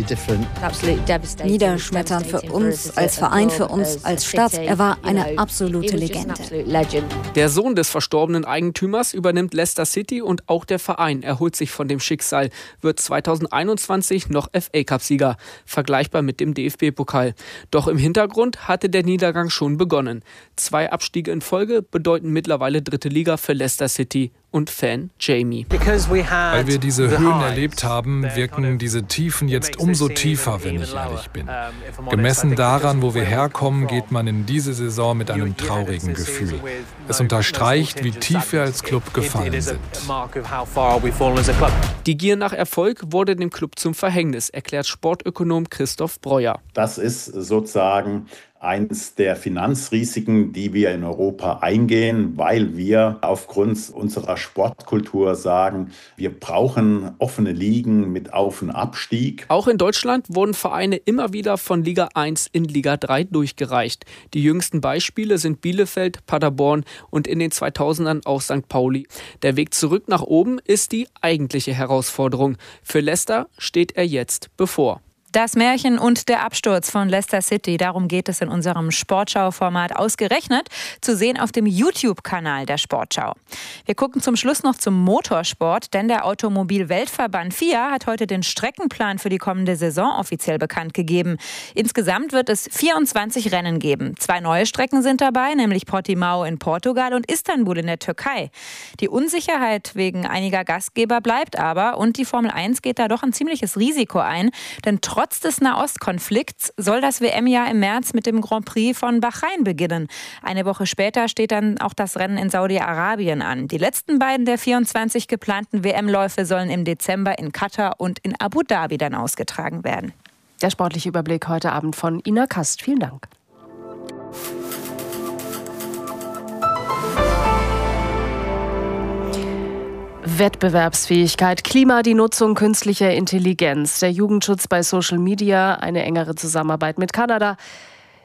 Niederschmetternd für uns, als Verein, für uns, als Stadt. Er war eine absolute Legende. Der Sohn des verstorbenen Eigentümers übernimmt Leicester City und auch der Verein erholt sich von dem Schicksal, wird zweitausendeinundzwanzig noch F A-Cup-Sieger, vergleichbar mit dem D F B-Pokal. Doch im Hintergrund hatte der Niedergang schon begonnen. Zwei Abstiege in Folge bedeuten mittlerweile dritte Liga für Leicester City und Fan Jamie. Weil wir diese Höhen erlebt haben, wirken diese Tiefen jetzt umso tiefer, wenn ich ehrlich bin. Gemessen daran, wo wir herkommen, geht man in diese Saison mit einem traurigen Gefühl. Es unterstreicht, wie tief wir als Club gefallen sind. Die Gier nach Erfolg wurde dem Club zum Verhängnis, erklärt Sportökonom Christoph Breuer. Das ist sozusagen eines der Finanzrisiken, die wir in Europa eingehen, weil wir aufgrund unserer Sportkultur sagen, wir brauchen offene Ligen mit Auf- und Abstieg. Auch in Deutschland wurden Vereine immer wieder von Liga eins in Liga drei durchgereicht. Die jüngsten Beispiele sind Bielefeld, Paderborn und in den zweitausendern auch Sankt Pauli. Der Weg zurück nach oben ist die eigentliche Herausforderung. Für Leicester steht er jetzt bevor. Das Märchen und der Absturz von Leicester City, darum geht es in unserem Sportschau-Format ausgerechnet, zu sehen auf dem YouTube-Kanal der Sportschau. Wir gucken zum Schluss noch zum Motorsport, denn der Automobil-Weltverband F I A hat heute den Streckenplan für die kommende Saison offiziell bekannt gegeben. Insgesamt wird es vierundzwanzig Rennen geben. Zwei neue Strecken sind dabei, nämlich Portimao in Portugal und Istanbul in der Türkei. Die Unsicherheit wegen einiger Gastgeber bleibt aber und die Formel eins geht da doch ein ziemliches Risiko ein, denn trotz des Nahostkonflikts soll das W M-Jahr im März mit dem Grand Prix von Bahrain beginnen. Eine Woche später steht dann auch das Rennen in Saudi-Arabien an. Die letzten beiden der vierundzwanzig geplanten W M-Läufe sollen im Dezember in Katar und in Abu Dhabi dann ausgetragen werden. Der sportliche Überblick heute Abend von Ina Kast. Vielen Dank. Wettbewerbsfähigkeit, Klima, die Nutzung künstlicher Intelligenz, der Jugendschutz bei Social Media, eine engere Zusammenarbeit mit Kanada.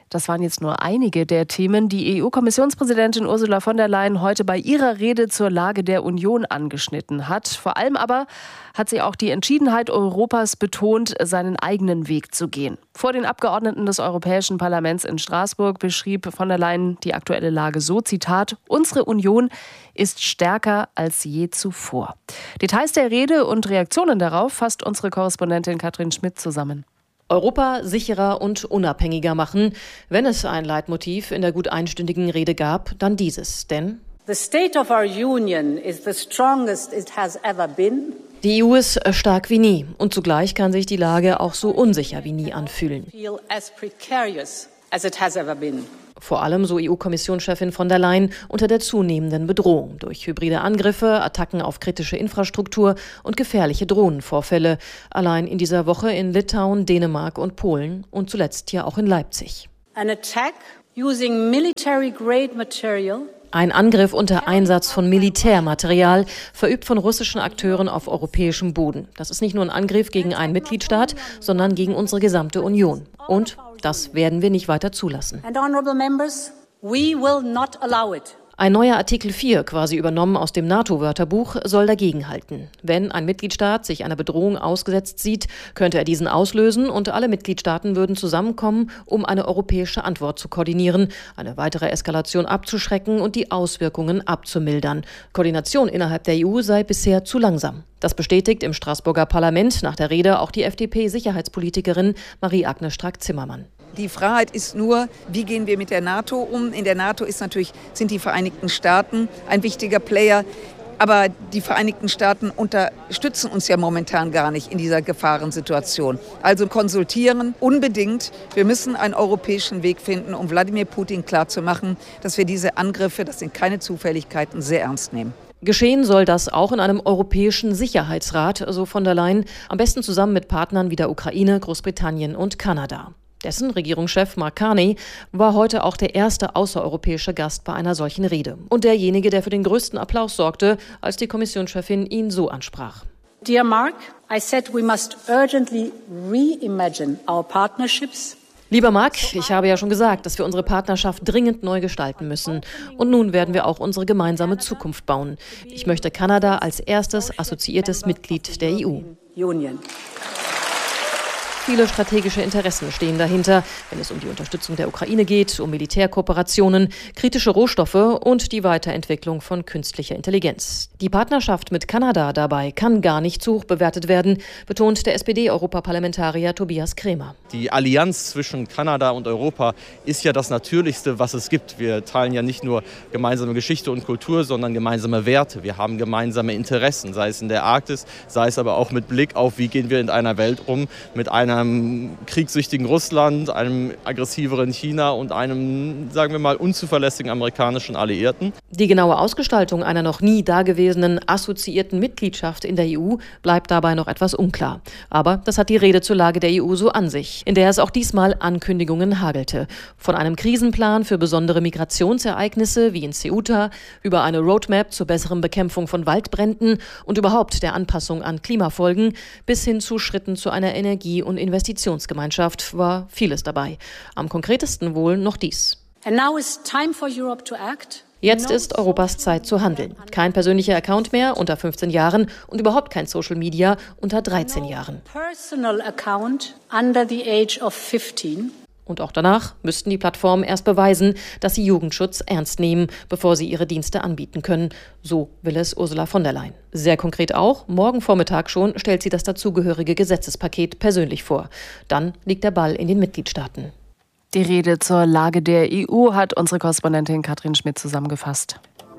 Das waren jetzt nur einige der Themen, die E U-Kommissionspräsidentin Ursula von der Leyen heute bei ihrer Rede zur Lage der Union angeschnitten hat. Vor allem aber hat sie auch die Entschiedenheit Europas betont, seinen eigenen Weg zu gehen. Vor den Abgeordneten des Europäischen Parlaments in Straßburg beschrieb von der Leyen die aktuelle Lage so, Zitat, unsere Union ist stärker als je zuvor. Details der Rede und Reaktionen darauf fasst unsere Korrespondentin Katrin Schmidt zusammen. Europa sicherer und unabhängiger machen. Wenn es ein Leitmotiv in der gut einstündigen Rede gab, dann dieses. Denn The state of our union is the strongest it has ever been. Die E U ist stark wie nie und zugleich kann sich die Lage auch so unsicher wie nie anfühlen. Feel as precarious as it has ever been. Vor allem, so E U-Kommissionschefin von der Leyen, unter der zunehmenden Bedrohung durch hybride Angriffe, Attacken auf kritische Infrastruktur und gefährliche Drohnenvorfälle. Allein in dieser Woche in Litauen, Dänemark und Polen und zuletzt ja auch in Leipzig. An attack using military-grade material. Ein Angriff unter Einsatz von Militärmaterial, verübt von russischen Akteuren auf europäischem Boden. Das ist nicht nur ein Angriff gegen einen Mitgliedstaat, sondern gegen unsere gesamte Union. Und das werden wir nicht weiter zulassen. And honorable members, we will not allow it. Ein neuer Artikel vier, quasi übernommen aus dem NATO-Wörterbuch, soll dagegenhalten. Wenn ein Mitgliedstaat sich einer Bedrohung ausgesetzt sieht, könnte er diesen auslösen und alle Mitgliedstaaten würden zusammenkommen, um eine europäische Antwort zu koordinieren, eine weitere Eskalation abzuschrecken und die Auswirkungen abzumildern. Koordination innerhalb der E U sei bisher zu langsam. Das bestätigt im Straßburger Parlament nach der Rede auch die F D P-Sicherheitspolitikerin Marie-Agnes Strack-Zimmermann. Die Frage ist nur, wie gehen wir mit der NATO um? In der NATO ist natürlich, sind die Vereinigten Staaten ein wichtiger Player. Aber die Vereinigten Staaten unterstützen uns ja momentan gar nicht in dieser Gefahrensituation. Also konsultieren unbedingt. Wir müssen einen europäischen Weg finden, um Wladimir Putin klarzumachen, dass wir diese Angriffe, das sind keine Zufälligkeiten, sehr ernst nehmen. Geschehen soll das auch in einem europäischen Sicherheitsrat, so von der Leyen, am besten zusammen mit Partnern wie der Ukraine, Großbritannien und Kanada. Dessen Regierungschef Mark Carney war heute auch der erste außereuropäische Gast bei einer solchen Rede. Und derjenige, der für den größten Applaus sorgte, als die Kommissionschefin ihn so ansprach. Dear Mark, I said we must urgently reimagine our partnerships. Lieber Mark, ich habe ja schon gesagt, dass wir unsere Partnerschaft dringend neu gestalten müssen. Und nun werden wir auch unsere gemeinsame Zukunft bauen. Ich möchte Kanada als erstes assoziiertes Mitglied der E U. Union. Viele strategische Interessen stehen dahinter, wenn es um die Unterstützung der Ukraine geht, um Militärkooperationen, kritische Rohstoffe und die Weiterentwicklung von künstlicher Intelligenz. Die Partnerschaft mit Kanada dabei kann gar nicht zu hoch bewertet werden, betont der S P D-Europaparlamentarier Tobias Kremer. Die Allianz zwischen Kanada und Europa ist ja das Natürlichste, was es gibt. Wir teilen ja nicht nur gemeinsame Geschichte und Kultur, sondern gemeinsame Werte. Wir haben gemeinsame Interessen, sei es in der Arktis, sei es aber auch mit Blick auf, wie gehen wir in einer Welt um, mit einer einem kriegssüchtigen Russland, einem aggressiveren China und einem, sagen wir mal, unzuverlässigen amerikanischen Alliierten. Die genaue Ausgestaltung einer noch nie dagewesenen assoziierten Mitgliedschaft in der E U bleibt dabei noch etwas unklar. Aber das hat die Rede zur Lage der E U so an sich, in der es auch diesmal Ankündigungen hagelte. Von einem Krisenplan für besondere Migrationsereignisse wie in Ceuta, über eine Roadmap zur besseren Bekämpfung von Waldbränden und überhaupt der Anpassung an Klimafolgen bis hin zu Schritten zu einer Energie- und Investitionsgemeinschaft war vieles dabei. Am konkretesten wohl noch dies. And now is time for Europe to act. Jetzt ist Europas Zeit zu handeln. Kein persönlicher Account mehr unter fünfzehn Jahren und überhaupt kein Social Media unter dreizehn Jahren. Personal account under the age of fifteen. Und auch danach müssten die Plattformen erst beweisen, dass sie Jugendschutz ernst nehmen, bevor sie ihre Dienste anbieten können. So will es Ursula von der Leyen. Sehr konkret auch, morgen Vormittag schon stellt sie das dazugehörige Gesetzespaket persönlich vor. Dann liegt der Ball in den Mitgliedstaaten. Die Rede zur Lage der E U hat unsere Korrespondentin Katrin Schmidt zusammengefasst.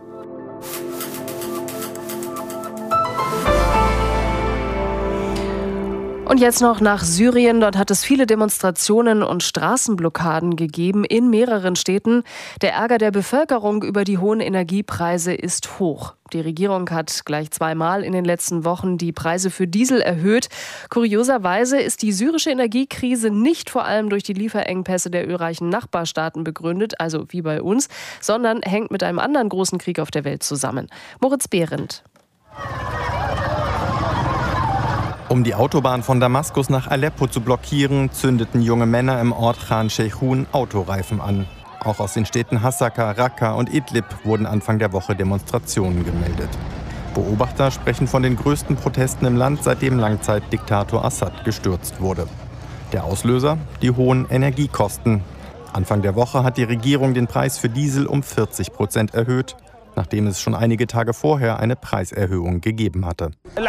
Und jetzt noch nach Syrien. Dort hat es viele Demonstrationen und Straßenblockaden gegeben in mehreren Städten. Der Ärger der Bevölkerung über die hohen Energiepreise ist hoch. Die Regierung hat gleich zweimal in den letzten Wochen die Preise für Diesel erhöht. Kurioserweise ist die syrische Energiekrise nicht vor allem durch die Lieferengpässe der ölreichen Nachbarstaaten begründet, also wie bei uns, sondern hängt mit einem anderen großen Krieg auf der Welt zusammen. Moritz Behrendt. Um die Autobahn von Damaskus nach Aleppo zu blockieren, zündeten junge Männer im Ort Khan Sheikhun Autoreifen an. Auch aus den Städten Hasaka, Raqqa und Idlib wurden Anfang der Woche Demonstrationen gemeldet. Beobachter sprechen von den größten Protesten im Land, seitdem Langzeitdiktator Assad gestürzt wurde. Der Auslöser? Die hohen Energiekosten. Anfang der Woche hat die Regierung den Preis für Diesel um vierzig Prozent erhöht, nachdem es schon einige Tage vorher eine Preiserhöhung gegeben hatte.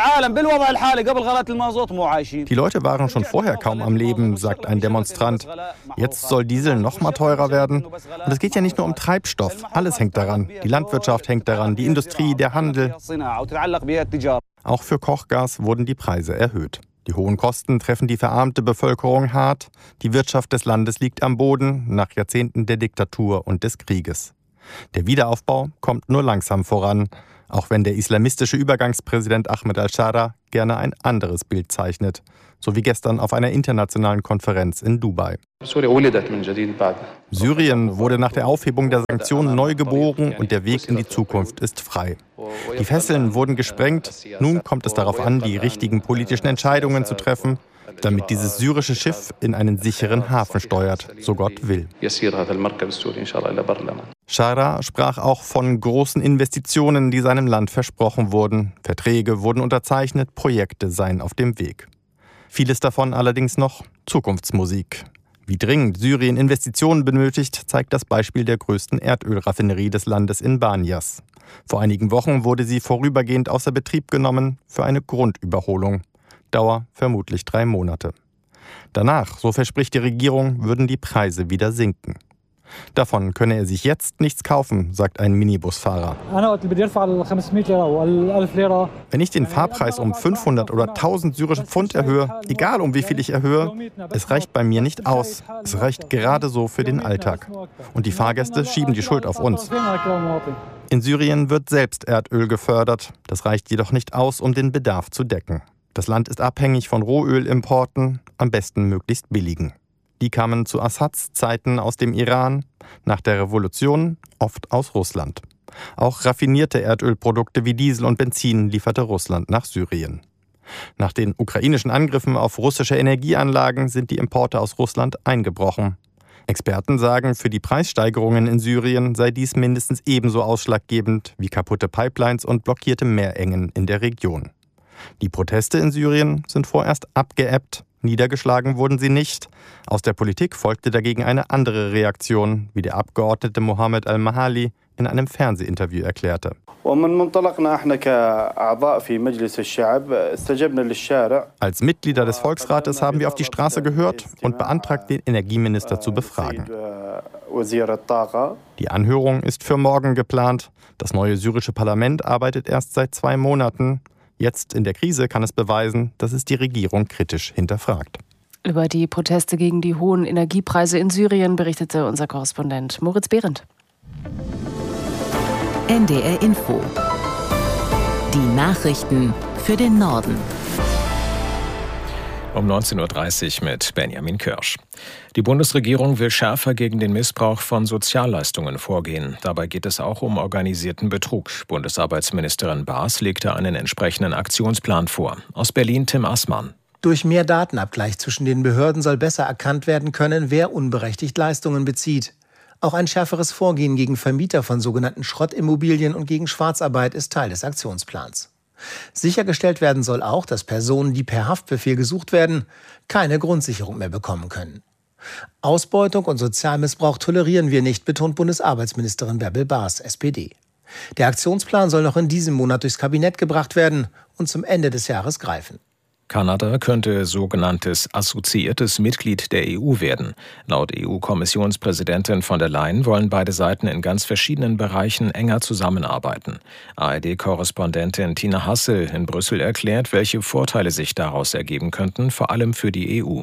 Die Leute waren schon vorher kaum am Leben, sagt ein Demonstrant. Jetzt soll Diesel noch mal teurer werden. Und es geht ja nicht nur um Treibstoff, alles hängt daran. Die Landwirtschaft hängt daran, die Industrie, der Handel. Auch für Kochgas wurden die Preise erhöht. Die hohen Kosten treffen die verarmte Bevölkerung hart. Die Wirtschaft des Landes liegt am Boden nach Jahrzehnten der Diktatur und des Krieges. Der Wiederaufbau kommt nur langsam voran, auch wenn der islamistische Übergangspräsident Ahmed al-Shara gerne ein anderes Bild zeichnet, so wie gestern auf einer internationalen Konferenz in Dubai. Syrien wurde nach der Aufhebung der Sanktionen neu geboren und der Weg in die Zukunft ist frei. Die Fesseln wurden gesprengt, nun kommt es darauf an, die richtigen politischen Entscheidungen zu treffen, damit dieses syrische Schiff in einen sicheren Hafen steuert, so Gott will. Shara sprach auch von großen Investitionen, die seinem Land versprochen wurden. Verträge wurden unterzeichnet, Projekte seien auf dem Weg. Vieles davon allerdings noch Zukunftsmusik. Wie dringend Syrien Investitionen benötigt, zeigt das Beispiel der größten Erdölraffinerie des Landes in Banias. Vor einigen Wochen wurde sie vorübergehend außer Betrieb genommen für eine Grundüberholung. Dauer vermutlich drei Monate. Danach, so verspricht die Regierung, würden die Preise wieder sinken. Davon könne er sich jetzt nichts kaufen, sagt ein Minibusfahrer. Wenn ich den Fahrpreis um fünfhundert oder tausend syrische Pfund erhöhe, egal um wie viel ich erhöhe, es reicht bei mir nicht aus. Es reicht gerade so für den Alltag. Und die Fahrgäste schieben die Schuld auf uns. In Syrien wird selbst Erdöl gefördert. Das reicht jedoch nicht aus, um den Bedarf zu decken. Das Land ist abhängig von Rohölimporten, am besten möglichst billigen. Die kamen zu Assads Zeiten aus dem Iran, nach der Revolution oft aus Russland. Auch raffinierte Erdölprodukte wie Diesel und Benzin lieferte Russland nach Syrien. Nach den ukrainischen Angriffen auf russische Energieanlagen sind die Importe aus Russland eingebrochen. Experten sagen, für die Preissteigerungen in Syrien sei dies mindestens ebenso ausschlaggebend wie kaputte Pipelines und blockierte Meerengen in der Region. Die Proteste in Syrien sind vorerst abgeebbt, niedergeschlagen wurden sie nicht. Aus der Politik folgte dagegen eine andere Reaktion, wie der Abgeordnete Mohammed al-Mahali in einem Fernsehinterview erklärte. Als Mitglieder des Volksrates haben wir auf die Straße gehört und beantragt, den Energieminister zu befragen. Die Anhörung ist für morgen geplant. Das neue syrische Parlament arbeitet erst seit zwei Monaten. Jetzt in der Krise kann es beweisen, dass es die Regierung kritisch hinterfragt. Über die Proteste gegen die hohen Energiepreise in Syrien berichtete unser Korrespondent Moritz Behrendt. N D R Info. Die Nachrichten für den Norden. Um neunzehn Uhr dreißig mit Benjamin Kirsch. Die Bundesregierung will schärfer gegen den Missbrauch von Sozialleistungen vorgehen. Dabei geht es auch um organisierten Betrug. Bundesarbeitsministerin Baas legte einen entsprechenden Aktionsplan vor. Aus Berlin Tim Assmann. Durch mehr Datenabgleich zwischen den Behörden soll besser erkannt werden können, wer unberechtigt Leistungen bezieht. Auch ein schärferes Vorgehen gegen Vermieter von sogenannten Schrottimmobilien und gegen Schwarzarbeit ist Teil des Aktionsplans. Sichergestellt werden soll auch, dass Personen, die per Haftbefehl gesucht werden, keine Grundsicherung mehr bekommen können. Ausbeutung und Sozialmissbrauch tolerieren wir nicht, betont Bundesarbeitsministerin Bärbel Baas, S P D. Der Aktionsplan soll noch in diesem Monat durchs Kabinett gebracht werden und zum Ende des Jahres greifen. Kanada könnte sogenanntes assoziiertes Mitglied der E U werden. Laut E U-Kommissionspräsidentin von der Leyen wollen beide Seiten in ganz verschiedenen Bereichen enger zusammenarbeiten. A R D-Korrespondentin Tina Hassel in Brüssel erklärt, welche Vorteile sich daraus ergeben könnten, vor allem für die E U.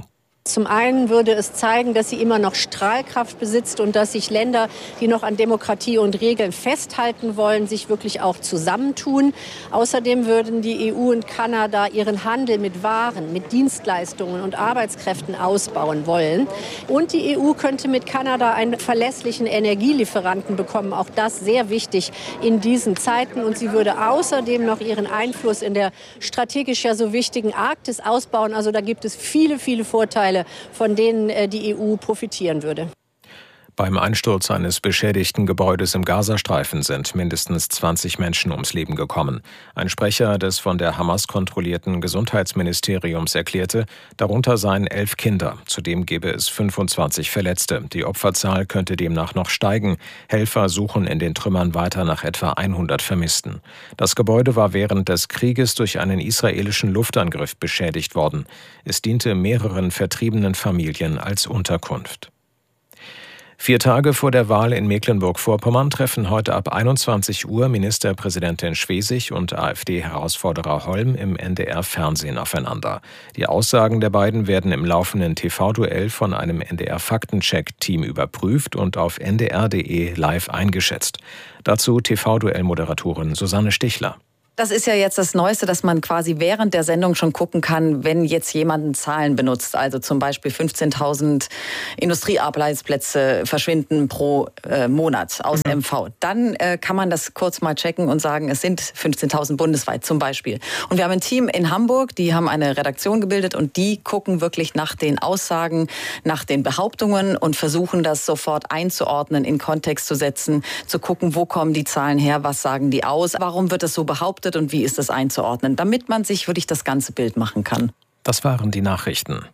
Zum einen würde es zeigen, dass sie immer noch Strahlkraft besitzt und dass sich Länder, die noch an Demokratie und Regeln festhalten wollen, sich wirklich auch zusammentun. Außerdem würden die E U und Kanada ihren Handel mit Waren, mit Dienstleistungen und Arbeitskräften ausbauen wollen. Und die E U könnte mit Kanada einen verlässlichen Energielieferanten bekommen. Auch das sehr wichtig in diesen Zeiten. Und sie würde außerdem noch ihren Einfluss in der strategisch ja so wichtigen Arktis ausbauen. Also da gibt es viele, viele Vorteile, von denen die E U profitieren würde. Beim Einsturz eines beschädigten Gebäudes im Gazastreifen sind mindestens zwanzig Menschen ums Leben gekommen. Ein Sprecher des von der Hamas kontrollierten Gesundheitsministeriums erklärte, darunter seien elf Kinder. Zudem gebe es fünfundzwanzig Verletzte. Die Opferzahl könnte demnach noch steigen. Helfer suchen in den Trümmern weiter nach etwa hundert Vermissten. Das Gebäude war während des Krieges durch einen israelischen Luftangriff beschädigt worden. Es diente mehreren vertriebenen Familien als Unterkunft. Vier Tage vor der Wahl in Mecklenburg-Vorpommern treffen heute ab einundzwanzig Uhr Ministerpräsidentin Schwesig und AfD-Herausforderer Holm im N D R-Fernsehen aufeinander. Die Aussagen der beiden werden im laufenden T V-Duell von einem N D R-Faktencheck-Team überprüft und auf n d r punkt d e live eingeschätzt. Dazu T V-Duell-Moderatorin Susanne Stichler. Das ist ja jetzt das Neueste, dass man quasi während der Sendung schon gucken kann, wenn jetzt jemand Zahlen benutzt. Also zum Beispiel fünfzehntausend Industriearbeitsplätze verschwinden pro äh, Monat aus mhm. M V. Dann äh, kann man das kurz mal checken und sagen, es sind fünfzehntausend bundesweit zum Beispiel. Und wir haben ein Team in Hamburg, die haben eine Redaktion gebildet und die gucken wirklich nach den Aussagen, nach den Behauptungen und versuchen das sofort einzuordnen, in Kontext zu setzen, zu gucken, wo kommen die Zahlen her, was sagen die aus, warum wird das so behauptet und wie ist das einzuordnen, damit man sich wirklich das ganze Bild machen kann. Das waren die Nachrichten.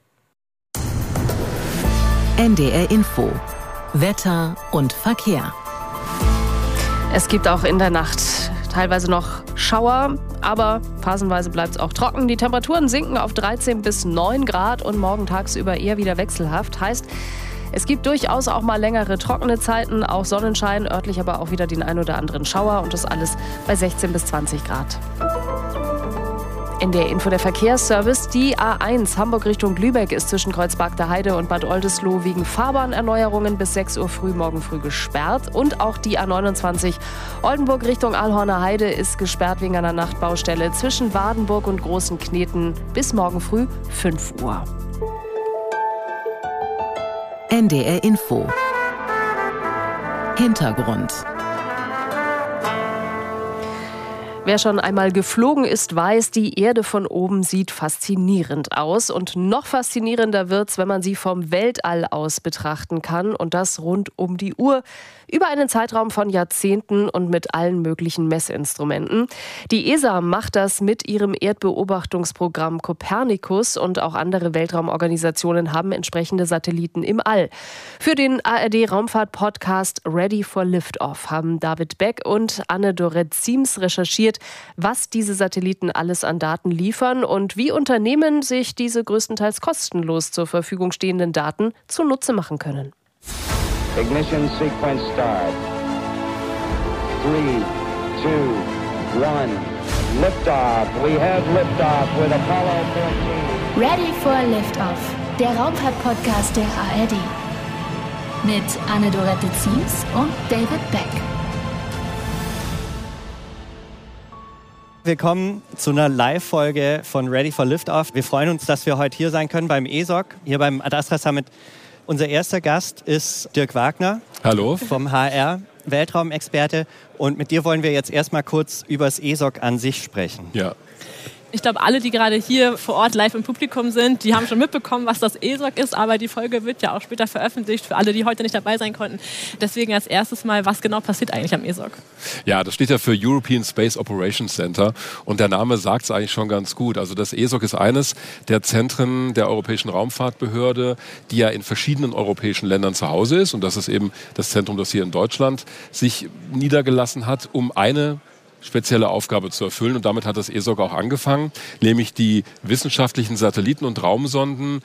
N D R Info. Wetter und Verkehr. Es gibt auch in der Nacht teilweise noch Schauer, aber phasenweise bleibt es auch trocken. Die Temperaturen sinken auf dreizehn bis neun Grad und morgen tagsüber eher wieder wechselhaft. Heißt, es gibt durchaus auch mal längere trockene Zeiten, auch Sonnenschein, örtlich aber auch wieder den ein oder anderen Schauer und das alles bei sechzehn bis zwanzig Grad. In der Info der Verkehrsservice, die A eins Hamburg Richtung Lübeck ist zwischen Kreuzberg Heide und Bad Oldesloe wegen Fahrbahnerneuerungen bis sechs Uhr früh morgen früh gesperrt. Und auch die A neunundzwanzig Oldenburg Richtung Alhorner Heide ist gesperrt wegen einer Nachtbaustelle zwischen Wadenburg und Großen Kneten bis morgen früh fünf Uhr. N D R Info. Hintergrund. Wer schon einmal geflogen ist, weiß, die Erde von oben sieht faszinierend aus. Und noch faszinierender wird's, wenn man sie vom Weltall aus betrachten kann. Und das rund um die Uhr. Über einen Zeitraum von Jahrzehnten und mit allen möglichen Messinstrumenten. Die E S A macht das mit ihrem Erdbeobachtungsprogramm Copernicus und auch andere Weltraumorganisationen haben entsprechende Satelliten im All. Für den A R D-Raumfahrt-Podcast Ready for Liftoff haben David Beck und Anne-Dorette Siems recherchiert, was diese Satelliten alles an Daten liefern und wie Unternehmen sich diese größtenteils kostenlos zur Verfügung stehenden Daten zunutze machen können. Ignition sequence start. Three, two, one. Liftoff. We have liftoff with Apollo fourteen. Ready for Liftoff. Der Raumfahrt-Podcast der A R D. Mit Anne-Dorette Siems und David Beck. Willkommen zu einer Live-Folge von Ready for Liftoff. Wir freuen uns, dass wir heute hier sein können beim E S O C, hier beim Ad Astra Summit. Unser erster Gast ist Dirk Wagner. Hallo. Vom H R, Weltraumexperte. Und mit dir wollen wir jetzt erstmal kurz über das E S O C an sich sprechen. Ja. Ich glaube, alle, die gerade hier vor Ort live im Publikum sind, die haben schon mitbekommen, was das E S O C ist. Aber die Folge wird ja auch später veröffentlicht für alle, die heute nicht dabei sein konnten. Deswegen als erstes mal, was genau passiert eigentlich am E S O C? Ja, das steht ja für European Space Operations Center. Und der Name sagt es eigentlich schon ganz gut. Also das E S O C ist eines der Zentren der Europäischen Raumfahrtbehörde, die ja in verschiedenen europäischen Ländern zu Hause ist. Und das ist eben das Zentrum, das hier in Deutschland sich niedergelassen hat, um eine spezielle Aufgabe zu erfüllen. Und damit hat das E S O C auch angefangen, nämlich die wissenschaftlichen Satelliten und Raumsonden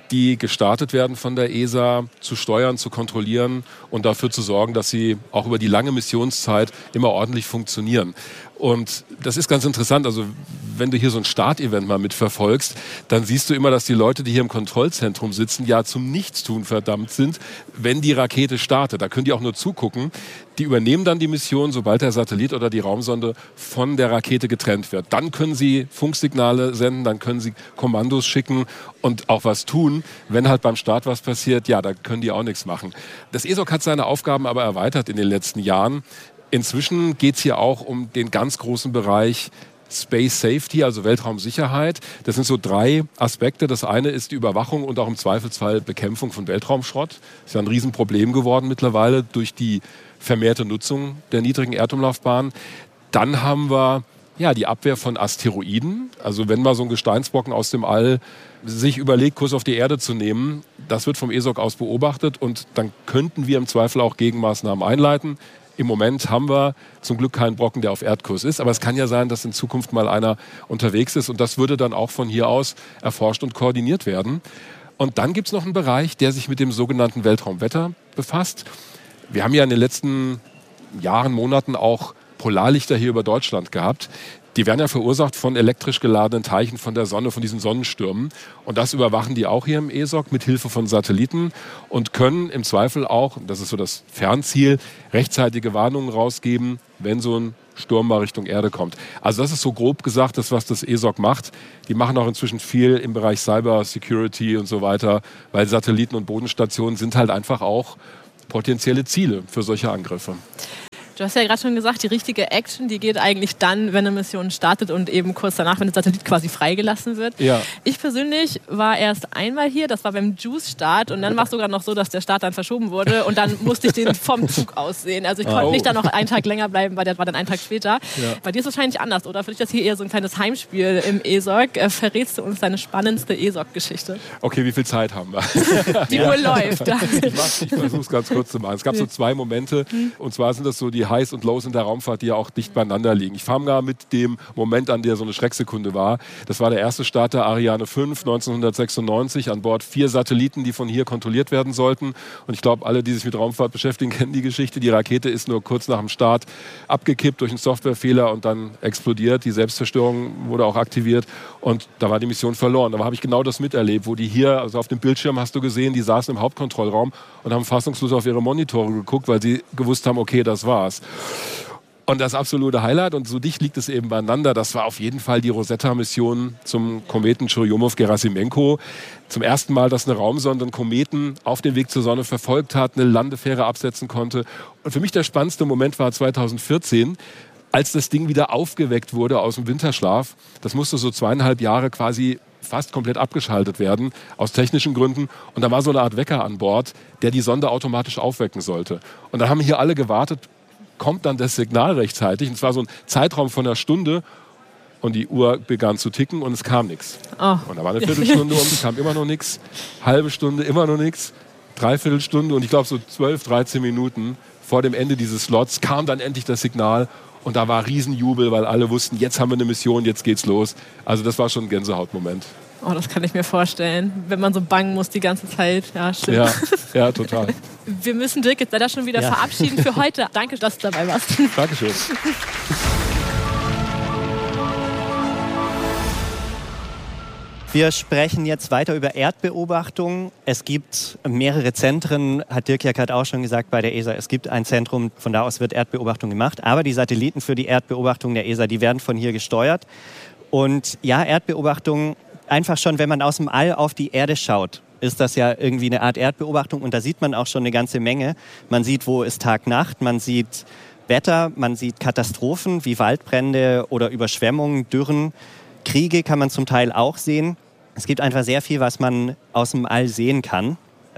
die gestartet werden von der E S A, zu steuern, zu kontrollieren und dafür zu sorgen, dass sie auch über die lange Missionszeit immer ordentlich funktionieren. Und das ist ganz interessant, also wenn du hier so ein Startevent mal mitverfolgst, dann siehst du immer, dass die Leute, die hier im Kontrollzentrum sitzen, ja zum Nichtstun verdammt sind, wenn die Rakete startet. Da können die auch nur zugucken. Die übernehmen dann die Mission, sobald der Satellit oder die Raumsonde von der Rakete getrennt wird. Dann können sie Funksignale senden, dann können sie Kommandos schicken und auch was tun. Wenn halt beim Start was passiert, ja, da können die auch nichts machen. Das E S O C hat seine Aufgaben aber erweitert in den letzten Jahren. Inzwischen geht es hier auch um den ganz großen Bereich Space Safety, also Weltraumsicherheit. Das sind so drei Aspekte. Das eine ist die Überwachung und auch im Zweifelsfall Bekämpfung von Weltraumschrott. Das ist ja ein Riesenproblem geworden mittlerweile durch die vermehrte Nutzung der niedrigen Erdumlaufbahn. Dann haben wir ja die Abwehr von Asteroiden. Also wenn mal so ein Gesteinsbrocken aus dem All sich überlegt, Kurs auf die Erde zu nehmen, das wird vom E S O C aus beobachtet und dann könnten wir im Zweifel auch Gegenmaßnahmen einleiten. Im Moment haben wir zum Glück keinen Brocken, der auf Erdkurs ist. Aber es kann ja sein, dass in Zukunft mal einer unterwegs ist. Und das würde dann auch von hier aus erforscht und koordiniert werden. Und dann gibt es noch einen Bereich, der sich mit dem sogenannten Weltraumwetter befasst. Wir haben ja in den letzten Jahren, Monaten auch Polarlichter hier über Deutschland gehabt. Die werden ja verursacht von elektrisch geladenen Teilchen von der Sonne, von diesen Sonnenstürmen. Und das überwachen die auch hier im E S O C mit Hilfe von Satelliten und können im Zweifel auch, das ist so das Fernziel, rechtzeitige Warnungen rausgeben, wenn so ein Sturm mal Richtung Erde kommt. Also das ist so grob gesagt das, was das E S O C macht. Die machen auch inzwischen viel im Bereich Cyber Security und so weiter, weil Satelliten und Bodenstationen sind halt einfach auch potenzielle Ziele für solche Angriffe. Du hast ja gerade schon gesagt, die richtige Action, die geht eigentlich dann, wenn eine Mission startet und eben kurz danach, wenn der Satellit quasi freigelassen wird. Ja. Ich persönlich war erst einmal hier, das war beim JUICE-Start und dann war es sogar noch so, dass der Start dann verschoben wurde und dann musste ich den vom Zug aus sehen. Also ich konnte oh. nicht dann noch einen Tag länger bleiben, weil der war dann einen Tag später. Ja. Bei dir ist es wahrscheinlich anders, oder? Für dich ist das hier eher so ein kleines Heimspiel im E S O C. Äh, verrätst du uns deine spannendste E S O C-Geschichte? Okay, wie viel Zeit haben wir? Die ja. Uhr läuft. Ich, ich versuche es ganz kurz zu machen. Es gab so zwei Momente und zwar sind das so die Highs und Lows in der Raumfahrt, die ja auch dicht beieinander liegen. Ich fange mal mit dem Moment an, der so eine Schrecksekunde war. Das war der erste Start der Ariane fünf neunzehnhundertsechsundneunzig. An Bord vier Satelliten, die von hier kontrolliert werden sollten. Und ich glaube, alle, die sich mit Raumfahrt beschäftigen, kennen die Geschichte. Die Rakete ist nur kurz nach dem Start abgekippt durch einen Softwarefehler und dann explodiert. Die Selbstzerstörung wurde auch aktiviert und da war die Mission verloren. Aber habe ich genau das miterlebt, wo die hier, also auf dem Bildschirm hast du gesehen, die saßen im Hauptkontrollraum und haben fassungslos auf ihre Monitore geguckt, weil sie gewusst haben, okay, das war's. Und das absolute Highlight, und so dicht liegt es eben beieinander, das war auf jeden Fall die Rosetta-Mission zum Kometen Churyumov-Gerasimenko. Zum ersten Mal, dass eine Raumsonde einen Kometen auf dem Weg zur Sonne verfolgt hat, eine Landefähre absetzen konnte. Und für mich der spannendste Moment war zweitausendvierzehn, als das Ding wieder aufgeweckt wurde aus dem Winterschlaf. Das musste so zweieinhalb Jahre quasi fast komplett abgeschaltet werden, aus technischen Gründen. Und da war so eine Art Wecker an Bord, der die Sonde automatisch aufwecken sollte. Und dann haben hier alle gewartet, kommt dann das Signal rechtzeitig. Und es war so ein Zeitraum von einer Stunde und die Uhr begann zu ticken und es kam nichts. Oh. Und da war eine Viertelstunde um, es kam immer noch nichts. Halbe Stunde, immer noch nichts. Dreiviertelstunde und ich glaube so zwölf, dreizehn Minuten vor dem Ende dieses Slots kam dann endlich das Signal und da war Riesenjubel, weil alle wussten, jetzt haben wir eine Mission, jetzt geht's los. Also das war schon ein Gänsehautmoment. Oh, das kann ich mir vorstellen, wenn man so bangen muss die ganze Zeit. Ja, stimmt. Ja, ja, total. Wir müssen Dirk jetzt leider schon wieder ja. verabschieden für heute. Danke, dass du dabei warst. Dankeschön. Wir sprechen jetzt weiter über Erdbeobachtung. Es gibt mehrere Zentren, hat Dirk ja gerade auch schon gesagt, bei der E S A. Es gibt ein Zentrum, von da aus wird Erdbeobachtung gemacht. Aber die Satelliten für die Erdbeobachtung der E S A, die werden von hier gesteuert. Und ja, Erdbeobachtung, einfach schon, wenn man aus dem All auf die Erde schaut, ist das ja irgendwie eine Art Erdbeobachtung. Und da sieht man auch schon eine ganze Menge. Man sieht, wo ist Tag-Nacht, man sieht Wetter, man sieht Katastrophen wie Waldbrände oder Überschwemmungen, Dürren. Kriege kann man zum Teil auch sehen. Es gibt einfach sehr viel, was man aus dem All sehen kann.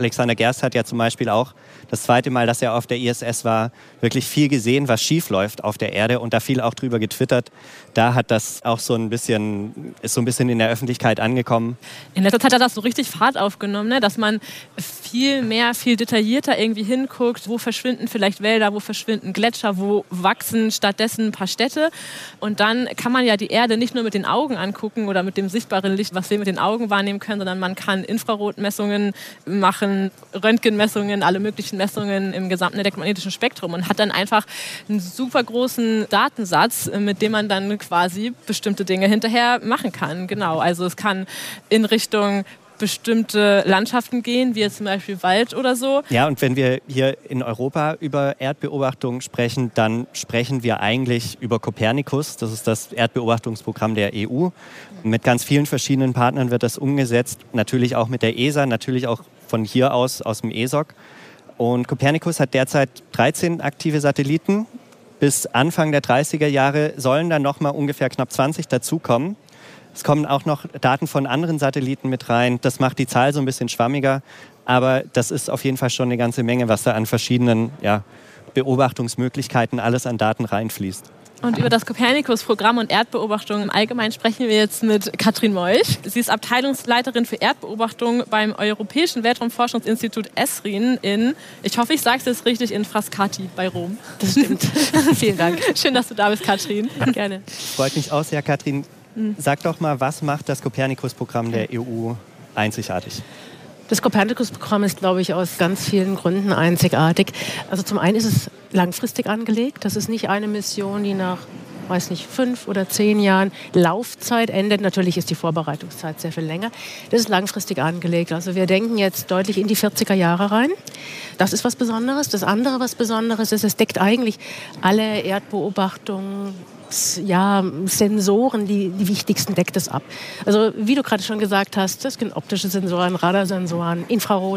Alexander Gerst hat ja zum Beispiel auch das zweite Mal, dass er auf der I S S war, wirklich viel gesehen, was schief läuft auf der Erde und da viel auch drüber getwittert. Da hat das auch so ein bisschen, ist so ein bisschen in der Öffentlichkeit angekommen. In letzter Zeit hat das so richtig Fahrt aufgenommen, ne? Dass man viel mehr, viel detaillierter irgendwie hinguckt, wo verschwinden vielleicht Wälder, wo verschwinden Gletscher, wo wachsen stattdessen ein paar Städte. Und dann kann man ja die Erde nicht nur mit den Augen angucken oder mit dem sichtbaren Licht, was wir mit den Augen wahrnehmen können, sondern man kann Infrarotmessungen machen, Röntgenmessungen, alle möglichen Messungen im gesamten elektromagnetischen Spektrum und hat dann einfach einen super großen Datensatz, mit dem man dann quasi bestimmte Dinge hinterher machen kann. Genau, also es kann in Richtung bestimmte Landschaften gehen, wie jetzt zum Beispiel Wald oder so. Ja, und wenn wir hier in Europa über Erdbeobachtung sprechen, dann sprechen wir eigentlich über Copernicus. Das ist das Erdbeobachtungsprogramm der E U. Mit ganz vielen verschiedenen Partnern wird das umgesetzt. Natürlich auch mit der E S A, natürlich auch von hier aus, aus dem E S O C. Und Copernicus hat derzeit dreizehn aktive Satelliten. Bis Anfang der dreißiger Jahre sollen dann noch mal ungefähr knapp zwanzig dazukommen. Es kommen auch noch Daten von anderen Satelliten mit rein. Das macht die Zahl so ein bisschen schwammiger. Aber das ist auf jeden Fall schon eine ganze Menge, was da an verschiedenen ja, Beobachtungsmöglichkeiten alles an Daten reinfließt. Und über das Copernicus-Programm und Erdbeobachtung im Allgemeinen sprechen wir jetzt mit Katrin Molch. Sie ist Abteilungsleiterin für Erdbeobachtung beim Europäischen Weltraumforschungsinstitut ESRIN in, ich hoffe, ich sage es jetzt richtig, in Frascati bei Rom. Das stimmt. Vielen Dank. Schön, dass du da bist, Katrin. Gerne. Freut mich auch sehr, Katrin. Sag doch mal, was macht das Copernicus-Programm der E U einzigartig? Das Copernicus-Programm ist, glaube ich, aus ganz vielen Gründen einzigartig. Also zum einen ist es langfristig angelegt. Das ist nicht eine Mission, die nach, weiß nicht, fünf oder zehn Jahren Laufzeit endet. Natürlich ist die Vorbereitungszeit sehr viel länger. Das ist langfristig angelegt. Also wir denken jetzt deutlich in die vierziger Jahre rein. Das ist was Besonderes. Das andere, was Besonderes ist, es deckt eigentlich alle Erdbeobachtungen, ja, Sensoren, die, die wichtigsten deckt es ab. Also wie du gerade schon gesagt hast, das sind optische Sensoren, Radarsensoren, Infrarot,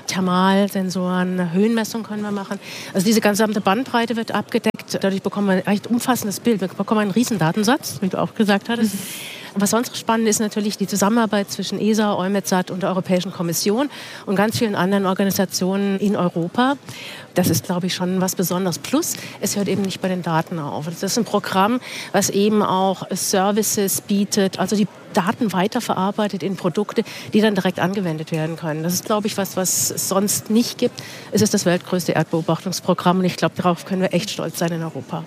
Thermalsensoren, Höhenmessungen können wir machen. Also diese gesamte Bandbreite wird abgedeckt. Dadurch bekommen wir ein recht umfassendes Bild. Wir bekommen einen riesen Datensatz, wie du auch gesagt hattest. Mhm. Was sonst spannend ist natürlich die Zusammenarbeit zwischen E S A, EUMETSAT und der Europäischen Kommission und ganz vielen anderen Organisationen in Europa. Das ist, glaube ich, schon was Besonderes. Plus, es hört eben nicht bei den Daten auf. Das ist ein Programm, was eben auch Services bietet, also die Daten weiterverarbeitet in Produkte, die dann direkt angewendet werden können. Das ist, glaube ich, was, was es sonst nicht gibt. Es ist das weltgrößte Erdbeobachtungsprogramm und ich glaube, darauf können wir echt stolz sein in Europa.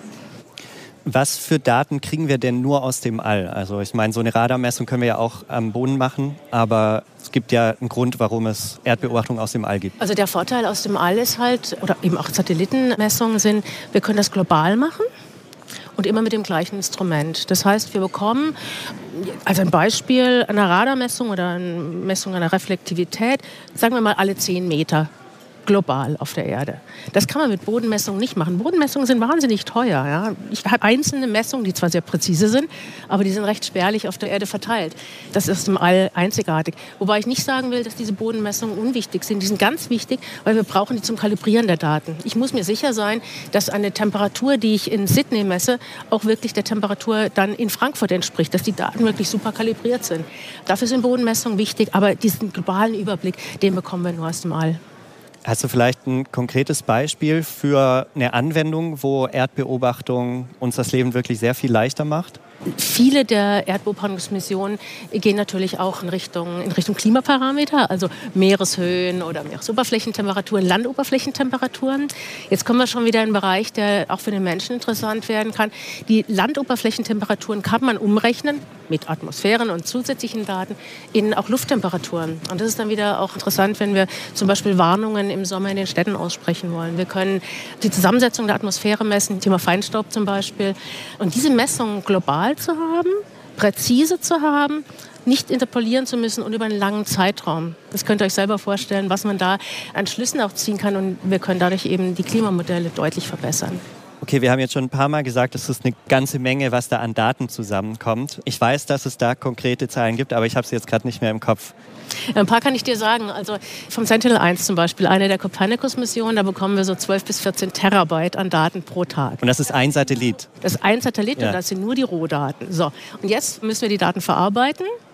Was für Daten kriegen wir denn nur aus dem All? Also ich meine, so eine Radarmessung können wir ja auch am Boden machen, aber es gibt ja einen Grund, warum es Erdbeobachtung aus dem All gibt. Also der Vorteil aus dem All ist halt, oder eben auch Satellitenmessungen sind, wir können das global machen und immer mit dem gleichen Instrument. Das heißt, wir bekommen, also ein Beispiel einer Radarmessung oder eine Messung einer Reflektivität, sagen wir mal alle zehn Meter. Global auf der Erde. Das kann man mit Bodenmessungen nicht machen. Bodenmessungen sind wahnsinnig teuer. Ja. Ich habe einzelne Messungen, die zwar sehr präzise sind, aber die sind recht spärlich auf der Erde verteilt. Das ist im All einzigartig. Wobei ich nicht sagen will, dass diese Bodenmessungen unwichtig sind. Die sind ganz wichtig, weil wir brauchen die zum Kalibrieren der Daten. Ich muss mir sicher sein, dass eine Temperatur, die ich in Sydney messe, auch wirklich der Temperatur dann in Frankfurt entspricht, dass die Daten wirklich super kalibriert sind. Dafür sind Bodenmessungen wichtig, aber diesen globalen Überblick, den bekommen wir nur aus dem All. Hast du vielleicht ein konkretes Beispiel für eine Anwendung, wo Erdbeobachtung uns das Leben wirklich sehr viel leichter macht? Viele der Erdbeobachtungsmissionen gehen natürlich auch in Richtung, in Richtung Klimaparameter, also Meereshöhen oder Meeresoberflächentemperaturen, Landoberflächentemperaturen. Jetzt kommen wir schon wieder in einen Bereich, der auch für den Menschen interessant werden kann. Die Landoberflächentemperaturen kann man umrechnen mit Atmosphären und zusätzlichen Daten in auch Lufttemperaturen. Und das ist dann wieder auch interessant, wenn wir zum Beispiel Warnungen im Sommer in den Städten aussprechen wollen. Wir können die Zusammensetzung der Atmosphäre messen, Thema Feinstaub zum Beispiel. Und diese Messungen global zu haben, präzise zu haben, nicht interpolieren zu müssen und über einen langen Zeitraum. Das könnt ihr euch selber vorstellen, was man da an Schlüssen auch ziehen kann. Und wir können dadurch eben die Klimamodelle deutlich verbessern. Okay, wir haben jetzt schon ein paar Mal gesagt, es ist eine ganze Menge, was da an Daten zusammenkommt. Ich weiß, dass es da konkrete Zahlen gibt, aber ich habe sie jetzt gerade nicht mehr im Kopf. Ein paar kann ich dir sagen. Also vom Sentinel eins zum Beispiel, eine der Copernicus-Missionen, da bekommen wir so zwölf bis vierzehn Terabyte an Daten pro Tag. Und das ist ein Satellit? Das ist ein Satellit, ja. Und das sind nur die Rohdaten. So, und jetzt müssen wir die Daten verarbeiten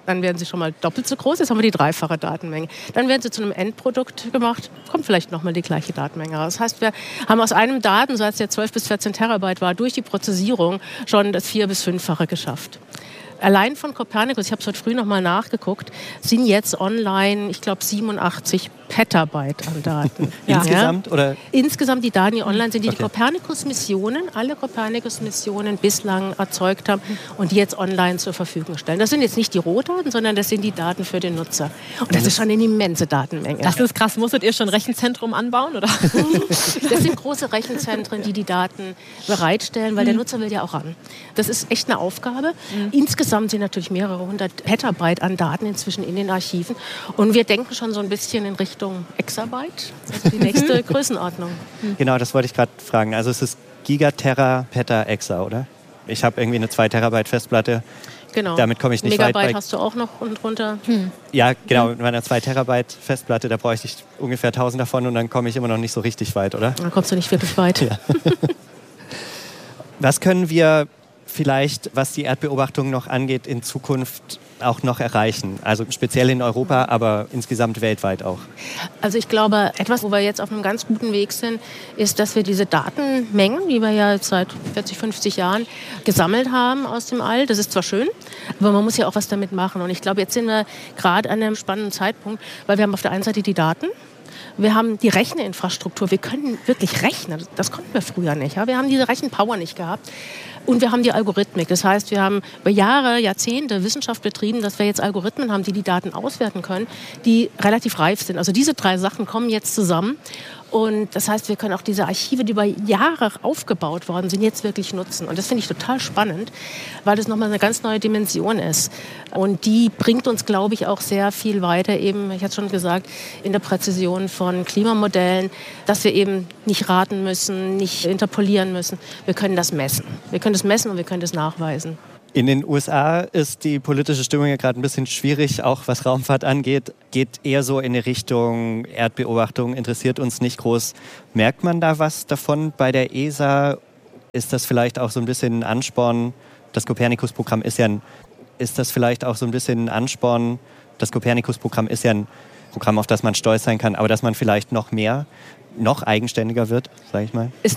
Dann werden sie schon mal doppelt so groß, jetzt haben wir die dreifache Datenmenge. Dann werden sie zu einem Endprodukt gemacht, kommt vielleicht nochmal die gleiche Datenmenge raus. Das heißt, wir haben aus einem Datensatz, der zwölf bis vierzehn Terabyte war, durch die Prozessierung schon das vier- bis fünffache geschafft. Allein von Copernicus, ich habe es heute früh nochmal nachgeguckt, sind jetzt online, ich glaube, siebenundachtzig Petabyte an Daten. Insgesamt? Ja. Oder? Insgesamt die Daten, die online sind, die okay. die Copernicus-Missionen, alle Copernicus-Missionen bislang erzeugt haben und die jetzt online zur Verfügung stellen. Das sind jetzt nicht die Rohdaten, sondern das sind die Daten für den Nutzer. Und das ist schon eine immense Datenmenge. Das ist krass. Musstet ihr schon ein Rechenzentrum anbauen, oder? Das sind große Rechenzentren, die die Daten bereitstellen, weil der Nutzer will ja auch ran. Das ist echt eine Aufgabe. Mhm. Insgesamt sind natürlich mehrere hundert Petabyte an Daten inzwischen in den Archiven. Und wir denken schon so ein bisschen in Richtung Exabyte, also die nächste Größenordnung. Genau, das wollte ich gerade fragen. Also es ist Gigaterra, Peta, Exa, oder? Ich habe irgendwie eine zwei Terabyte Festplatte. Genau. Damit komme ich nicht Megabyte weit. Megabyte hast du auch noch unten drunter. Hm. Ja, genau. Mit meiner zwei Terabyte Festplatte, da bräuchte ich ungefähr tausend davon und dann komme ich immer noch nicht so richtig weit, oder? Da kommst du nicht wirklich weit. Ja. Was können wir vielleicht, was die Erdbeobachtung noch angeht, in Zukunft auch noch erreichen? Also speziell in Europa, aber insgesamt weltweit auch. Also ich glaube, etwas, wo wir jetzt auf einem ganz guten Weg sind, ist, dass wir diese Datenmengen, die wir ja seit vierzig, fünfzig Jahren gesammelt haben aus dem All, das ist zwar schön, aber man muss ja auch was damit machen. Und ich glaube, jetzt sind wir gerade an einem spannenden Zeitpunkt, weil wir haben auf der einen Seite die Daten, wir haben die Recheninfrastruktur, wir können wirklich rechnen, das konnten wir früher nicht. Ja? Wir haben diese Rechenpower nicht gehabt. Und wir haben die Algorithmik. Das heißt, wir haben über Jahre, Jahrzehnte Wissenschaft betrieben, dass wir jetzt Algorithmen haben, die die Daten auswerten können, die relativ reif sind. Also diese drei Sachen kommen jetzt zusammen. Und das heißt, wir können auch diese Archive, die über Jahre aufgebaut worden sind, jetzt wirklich nutzen. Und das finde ich total spannend, weil das nochmal eine ganz neue Dimension ist. Und die bringt uns, glaube ich, auch sehr viel weiter, eben, ich hatte schon gesagt, in der Präzision von Klimamodellen, dass wir eben nicht raten müssen, nicht interpolieren müssen. Wir können das messen. Wir können das messen und wir können das nachweisen. In den U S A ist die politische Stimmung ja gerade ein bisschen schwierig, auch was Raumfahrt angeht. Geht eher so in die Richtung Erdbeobachtung, interessiert uns nicht groß. Merkt man da was davon bei der E S A? Ist das vielleicht auch so ein bisschen ein Ansporn? Das Copernicus-Programm ist ja ein, ist das vielleicht auch so ein bisschen ein Ansporn? Das Copernicus-Programm ist ja ein Programm, auf das man stolz sein kann, aber dass man vielleicht noch mehr, noch eigenständiger wird, sage ich mal. Ist